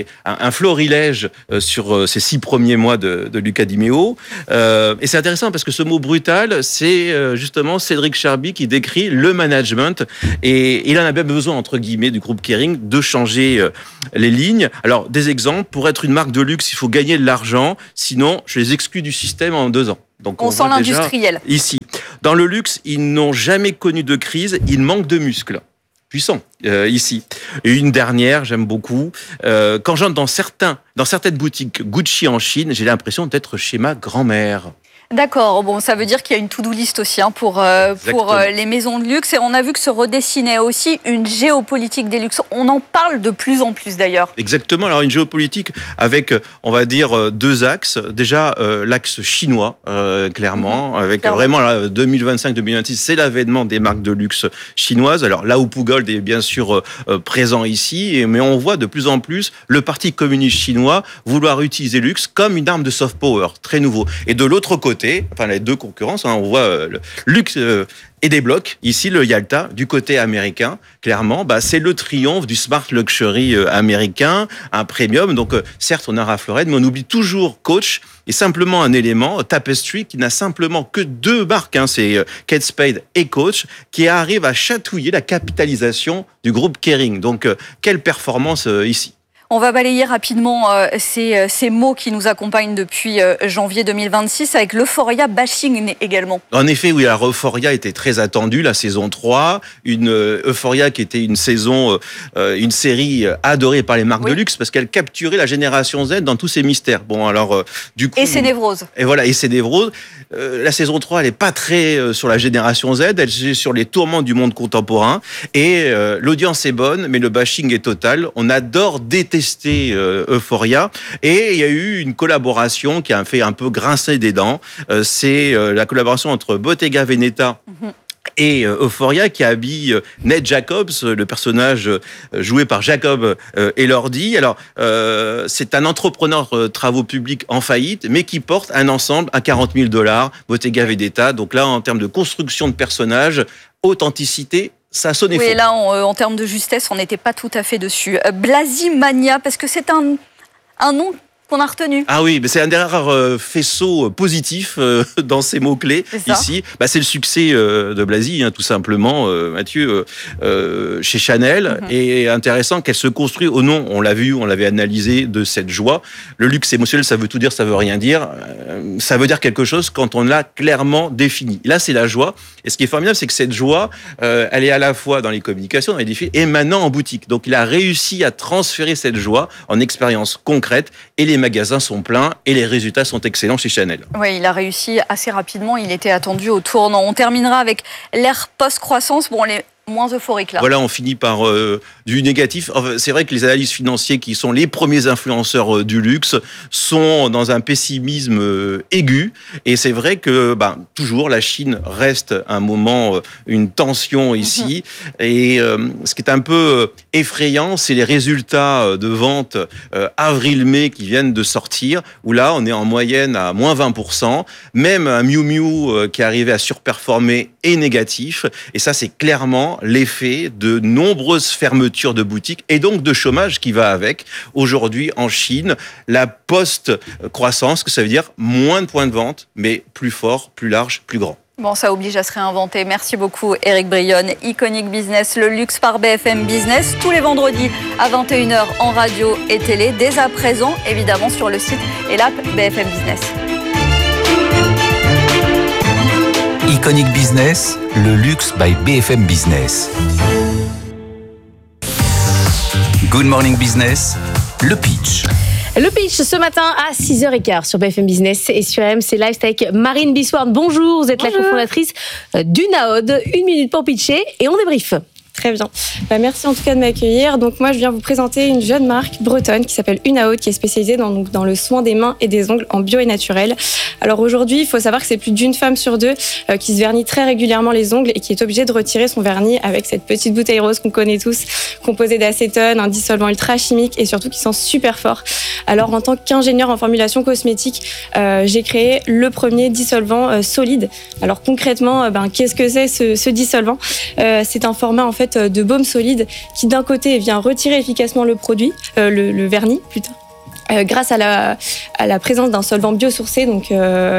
S10: un florilège sur ces 6 premiers mois de Luca Di Meo. Et c'est intéressant parce que ce mot brutal, c'est justement Cédric Charby qui décrit le management. Et il en a bien besoin, entre guillemets, du groupe Kering, de changer les lignes. Alors, des exemples, pour être une marque de luxe, il faut gagner de l'argent. Sinon, je les exclus du système en 2 ans. Donc,
S7: on sent l'industriel.
S10: Ici. Dans le luxe, ils n'ont jamais connu de crise. Ils manquent de muscles. Puissant, ici. Et une dernière, j'aime beaucoup. Quand j'entre dans certaines boutiques Gucci en Chine, j'ai l'impression d'être chez ma grand-mère.
S7: D'accord, bon, ça veut dire qu'il y a une to-do list aussi pour les maisons de luxe. Et on a vu que se redessinait aussi une géopolitique des luxes. On en parle de plus en plus d'ailleurs.
S10: Exactement, alors une géopolitique avec, on va dire, 2 axes. Déjà, l'axe chinois, clairement, avec vraiment 2025-2026, c'est l'avènement des marques de luxe chinoises. Alors là où Pougold est bien sûr présent ici, mais on voit de plus en plus le Parti communiste chinois vouloir utiliser le luxe comme une arme de soft power, très nouveau. Et de l'autre côté, enfin les 2 concurrences, on voit le luxe et des blocs. Ici, le Yalta, du côté américain, clairement, c'est le triomphe du smart luxury américain, un premium. Donc, certes, on a Ralph Lauren, mais on oublie toujours Coach et simplement un élément, Tapestry, qui n'a simplement que 2 marques, c'est Kate Spade et Coach, qui arrivent à chatouiller la capitalisation du groupe Kering. Donc, quelle performance ici.
S7: On va balayer rapidement ces mots qui nous accompagnent depuis janvier 2026 avec l'euphoria bashing également.
S10: En effet, oui, la euphoria était très attendue, la saison 3. Une euphoria qui était une série adorée par les marques de luxe parce qu'elle capturait la génération Z dans tous ses mystères. Bon, alors, du coup.
S7: Et ses névroses.
S10: Et voilà, et ses névroses. La saison 3, elle n'est pas très sur la génération Z, elle est sur les tourments du monde contemporain. Et l'audience est bonne, mais le bashing est total. On adore détester Euphoria, et il y a eu une collaboration qui a fait un peu grincer des dents. C'est la collaboration entre Bottega Veneta et Euphoria qui habille Ned Jacobs, le personnage joué par Jacob Elordi. Alors, c'est un entrepreneur travaux publics en faillite, mais qui porte un ensemble à $40,000, Bottega Veneta. Donc là, en termes de construction de personnages, authenticité, ça sonnait faux.
S7: Oui, là, en termes de justesse, on n'était pas tout à fait dessus. Blasimania, parce que c'est un nom qu'on a retenu.
S10: Ah oui, mais c'est un des rares faisceaux positifs dans ces mots-clés ici. C'est le succès de Blasi, tout simplement, Mathieu, chez Chanel. Et intéressant qu'elle se construit au nom, on l'a vu, on l'avait analysé, de cette joie. Le luxe émotionnel, ça veut tout dire, ça veut rien dire. Ça veut dire quelque chose quand on l'a clairement défini. Là, c'est la joie. Et ce qui est formidable, c'est que cette joie, elle est à la fois dans les communications, dans les défis, et maintenant en boutique. Donc, il a réussi à transférer cette joie en expérience concrète, et les magasins sont pleins et les résultats sont excellents chez Chanel.
S7: Oui, il a réussi assez rapidement. Il était attendu au tournant. On terminera avec l'ère post-croissance. Bon, les moins euphorique là.
S10: Voilà, on finit par du négatif. C'est vrai que les analystes financiers qui sont les premiers influenceurs du luxe sont dans un pessimisme aigu. Et c'est vrai que toujours la Chine reste un moment, une tension ici. Et ce qui est un peu effrayant, c'est les résultats de vente avril-mai qui viennent de sortir, où là, on est en moyenne à moins 20%. Même un Miu Miu qui est arrivé à surperformer est négatif. Et ça, c'est clairement l'effet de nombreuses fermetures de boutiques et donc de chômage qui va avec. Aujourd'hui, en Chine, la post-croissance, que ça veut dire moins de points de vente, mais plus fort, plus large, plus grand.
S7: Bon, ça oblige à se réinventer. Merci beaucoup, Éric Brionne. Iconic Business, le luxe par BFM Business, tous les vendredis à 21h en radio et télé, dès à présent, évidemment, sur le site et l'app BFM Business.
S5: Iconic Business, le luxe by BFM Business. Good Morning Business, le pitch.
S12: Le pitch ce matin à 6h15 sur BFM Business et sur RMC Live, c'est avec Marine Bisward. Bonjour, vous êtes la cofondatrice d'Unaod. 1 minute pour pitcher et on débrief.
S13: Très bien. Merci en tout cas de m'accueillir. Donc moi, je viens vous présenter une jeune marque bretonne qui s'appelle Unaod, qui est spécialisée dans le soin des mains et des ongles en bio et naturel. Alors aujourd'hui, il faut savoir que c'est plus d'une femme sur deux qui se vernit très régulièrement les ongles et qui est obligée de retirer son vernis avec cette petite bouteille rose qu'on connaît tous, composée d'acétone, un dissolvant ultra chimique et surtout qui sent super fort. Alors en tant qu'ingénieure en formulation cosmétique, j'ai créé le premier dissolvant solide. Alors concrètement, qu'est-ce que c'est ce dissolvant ? C'est un format en fait de baume solide qui d'un côté vient retirer efficacement le produit, le vernis plutôt, grâce à la présence d'un solvant biosourcé, donc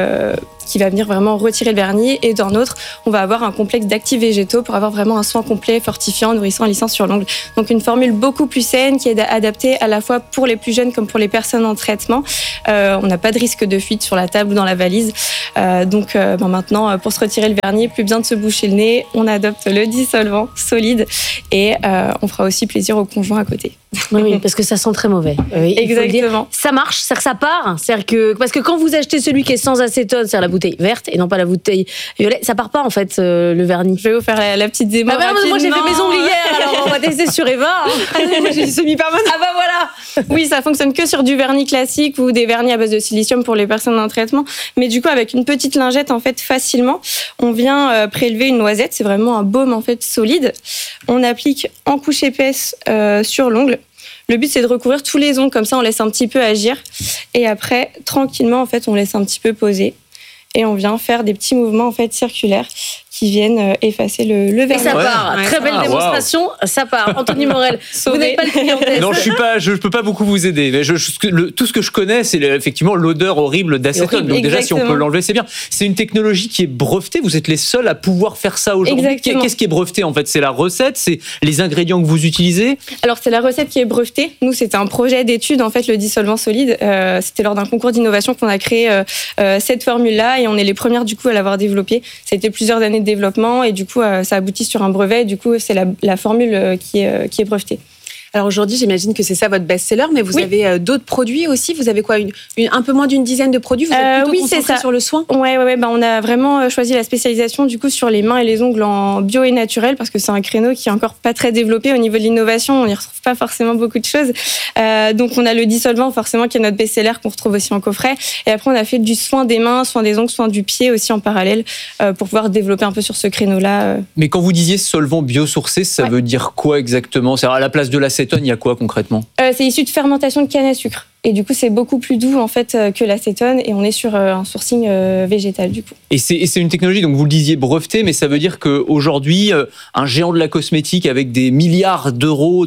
S13: qui va venir vraiment retirer le vernis, et d'un autre, on va avoir un complexe d'actifs végétaux pour avoir vraiment un soin complet, fortifiant, nourrissant et lissant sur l'ongle. Donc une formule beaucoup plus saine qui est adaptée à la fois pour les plus jeunes comme pour les personnes en traitement. On n'a pas de risque de fuite sur la table ou dans la valise. Donc maintenant, pour se retirer le vernis, plus besoin de se boucher le nez, on adopte le dissolvant solide et on fera aussi plaisir au conjoint à côté.
S12: Oui, parce que ça sent très mauvais. Oui, exactement. Ça marche, c'est-à-dire que ça part. C'est-à-dire que, parce que quand vous achetez celui qui est sans acétone, c'est-à-dire la bouteille verte et non pas la bouteille violette, ça part pas en fait le vernis.
S13: Je vais vous faire la petite démo.
S12: Moi j'ai fait mes ongles hier, alors on va tester sur Eva.
S13: Moi j'ai semi-permanent.
S12: Ah bah voilà.
S13: Oui, ça fonctionne que sur du vernis classique ou des vernis à base de silicium pour les personnes en traitement. Mais du coup, avec une petite lingette, en fait, facilement, on vient prélever une noisette. C'est vraiment un baume en fait solide. On applique en couche épaisse sur l'ongle. Le but, c'est de recouvrir tous les ongles, comme ça, on laisse un petit peu agir. Et après, tranquillement, en fait, on laisse un petit peu poser. Et on vient faire des petits mouvements, en fait, circulaires qui viennent effacer le vernis.
S12: Et ça part. Ouais. Très belle démonstration. Wow. Ça part. Anthony Morel, vous n'êtes pas le client test.
S14: Non, je peux pas beaucoup vous aider. Mais tout ce que je connais, c'est effectivement l'odeur horrible d'acétone. Donc déjà, si on peut l'enlever, c'est bien. C'est une technologie qui est brevetée. Vous êtes les seuls à pouvoir faire ça aujourd'hui.
S13: Exactement.
S14: Qu'est-ce qui est breveté en fait ? C'est la recette, c'est les ingrédients que vous utilisez.
S13: Alors c'est la recette qui est brevetée. Nous, c'était un projet d'étude en fait, le dissolvant solide. C'était lors d'un concours d'innovation qu'on a créé cette formule-là et on est les premières du coup à l'avoir développée. C'était plusieurs années de développement et du coup ça aboutit sur un brevet et du coup c'est la formule qui est brevetée.
S15: Alors aujourd'hui, j'imagine que c'est ça votre best-seller, mais vous avez d'autres produits aussi. Vous avez quoi, un peu moins d'une dizaine de produits. Vous êtes plutôt concentré sur le soin.
S13: Ouais. On a vraiment choisi la spécialisation du coup sur les mains et les ongles en bio et naturel parce que c'est un créneau qui est encore pas très développé au niveau de l'innovation. On n'y retrouve pas forcément beaucoup de choses. Donc on a le dissolvant forcément qui est notre best-seller qu'on retrouve aussi en coffret. Et après on a fait du soin des mains, soin des ongles, soin du pied aussi en parallèle pour pouvoir développer un peu sur ce créneau-là.
S14: Mais quand vous disiez solvant biosourcé, ça veut dire quoi exactement ? C'est à la place de l'acétone, il y a quoi concrètement ?
S13: C'est issu de fermentation de canne à sucre. Et du coup, c'est beaucoup plus doux en fait que l'acétone et on est sur un sourcing végétal du coup.
S14: Et c'est une technologie, donc vous le disiez, brevetée, mais ça veut dire qu'aujourd'hui, un géant de la cosmétique avec des milliards d'euros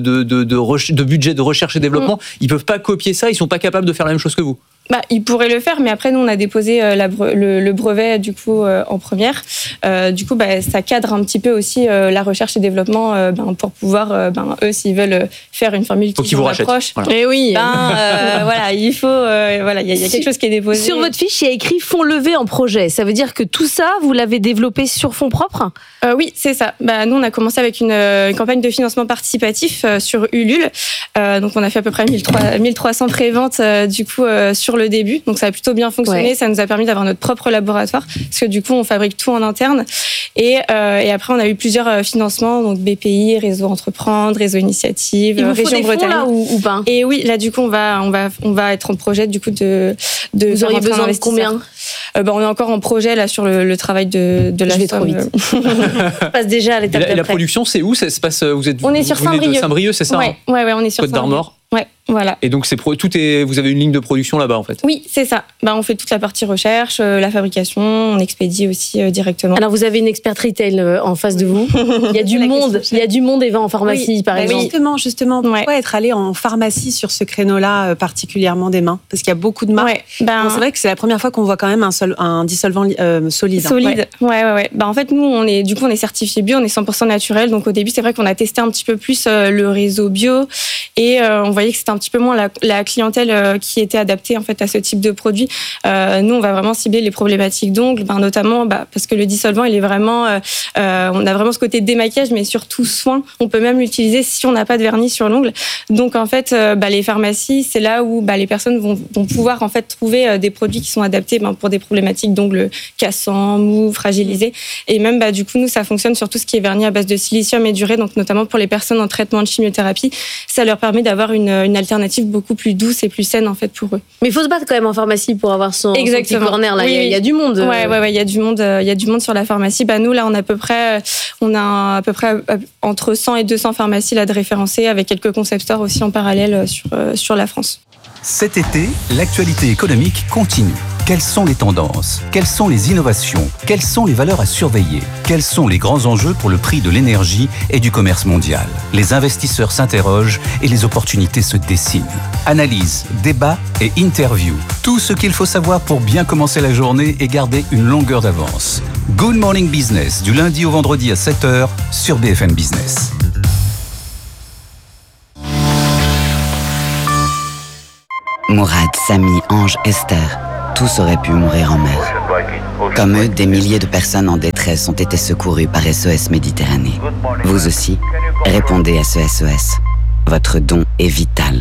S14: de budget de recherche et développement, ils peuvent pas copier ça, ils sont pas capables de faire la même chose que vous.
S13: Ils pourraient le faire, mais après, nous, on a déposé le brevet du coup en première. Du coup, ça cadre un petit peu aussi la recherche et développement pour pouvoir, eux, s'ils veulent faire une formule qui vous rapproche.
S12: Voilà. Et oui.
S13: Voilà, il faut, il y a quelque chose qui est déposé.
S12: Sur votre fiche, il y a écrit fonds levés en projet. Ça veut dire que tout ça, vous l'avez développé sur fonds propres ?
S13: Oui, c'est ça. Nous, on a commencé avec une campagne de financement participatif sur Ulule. Donc, on a fait à peu près 1300 préventes du coup sur le début. Donc, ça a plutôt bien fonctionné. Ouais. Ça nous a permis d'avoir notre propre laboratoire parce que du coup, on fabrique tout en interne. Et après, on a eu plusieurs financements, donc BPI, Réseau Entreprendre, Réseau Initiative, Région Bretagne.
S12: Là, ou pas ?
S13: Et oui, là, du coup, on va être en projet du coup de
S12: vous auriez besoin de combien ?
S13: On est encore en projet là sur le travail de la.
S12: Je vais trop vite. On passe déjà à l'étape d'après.
S14: La production, c'est où ? Ça se passe ?
S13: On est sur Saint-Brieuc.
S14: Saint-Brieuc, c'est ça ?
S13: Ouais, on est sur
S14: Côte d'Armor.
S13: Ouais. Voilà.
S14: Et donc vous avez une ligne de production là-bas en fait.
S13: Oui, c'est ça. On fait toute la partie recherche, la fabrication, on expédie aussi directement.
S12: Alors vous avez une experte retail en face de vous. Il y a du monde, Eva, en pharmacie par exemple.
S15: Justement, pourquoi être allé en pharmacie sur ce créneau-là particulièrement des mains? Parce qu'il y a beaucoup de marques. C'est vrai que c'est la première fois qu'on voit quand même un dissolvant solide.
S13: Solide. Ouais. En fait, nous, on est certifié bio, on est 100% naturel. Donc au début, c'est vrai qu'on a testé un petit peu plus le réseau bio et on voyait que c'était un petit peu moins la clientèle qui était adaptée en fait à ce type de produit. Nous, on va vraiment cibler les problématiques d'ongles, notamment parce que le dissolvant, il est vraiment, on a vraiment ce côté démaquillage, mais surtout soin. On peut même l'utiliser si on n'a pas de vernis sur l'ongle. Donc en fait, les pharmacies, c'est là où les personnes vont pouvoir en fait trouver des produits qui sont adaptés pour des problématiques d'ongles cassants, mous, fragilisés. Et même du coup, nous, ça fonctionne sur tout ce qui est vernis à base de silicium et d'urée. Donc notamment pour les personnes en traitement de chimiothérapie, ça leur permet d'avoir une alternative beaucoup plus douce et plus saine en fait pour eux.
S12: Mais il faut se battre quand même en pharmacie pour avoir son petit corner là. Il y a du monde.
S13: Ouais, il y a du monde. Il y a du monde sur la pharmacie. Nous là, on a à peu près entre 100 et 200 pharmacies là de référencées avec quelques concept stores aussi en parallèle sur la France.
S5: Cet été, l'actualité économique continue. Quelles sont les tendances? Quelles sont les innovations? Quelles sont les valeurs à surveiller? Quels sont les grands enjeux pour le prix de l'énergie et du commerce mondial? Les investisseurs s'interrogent et les opportunités se dessinent. Analyse, débat et interview. Tout ce qu'il faut savoir pour bien commencer la journée et garder une longueur d'avance. Good Morning Business, du lundi au vendredi à 7h sur BFM Business.
S16: Mourad, Samy, Ange, Esther, tous auraient pu mourir en mer. Comme eux, des milliers de personnes en détresse ont été secourues par SOS Méditerranée. Vous aussi, répondez à ce SOS. Votre don est vital.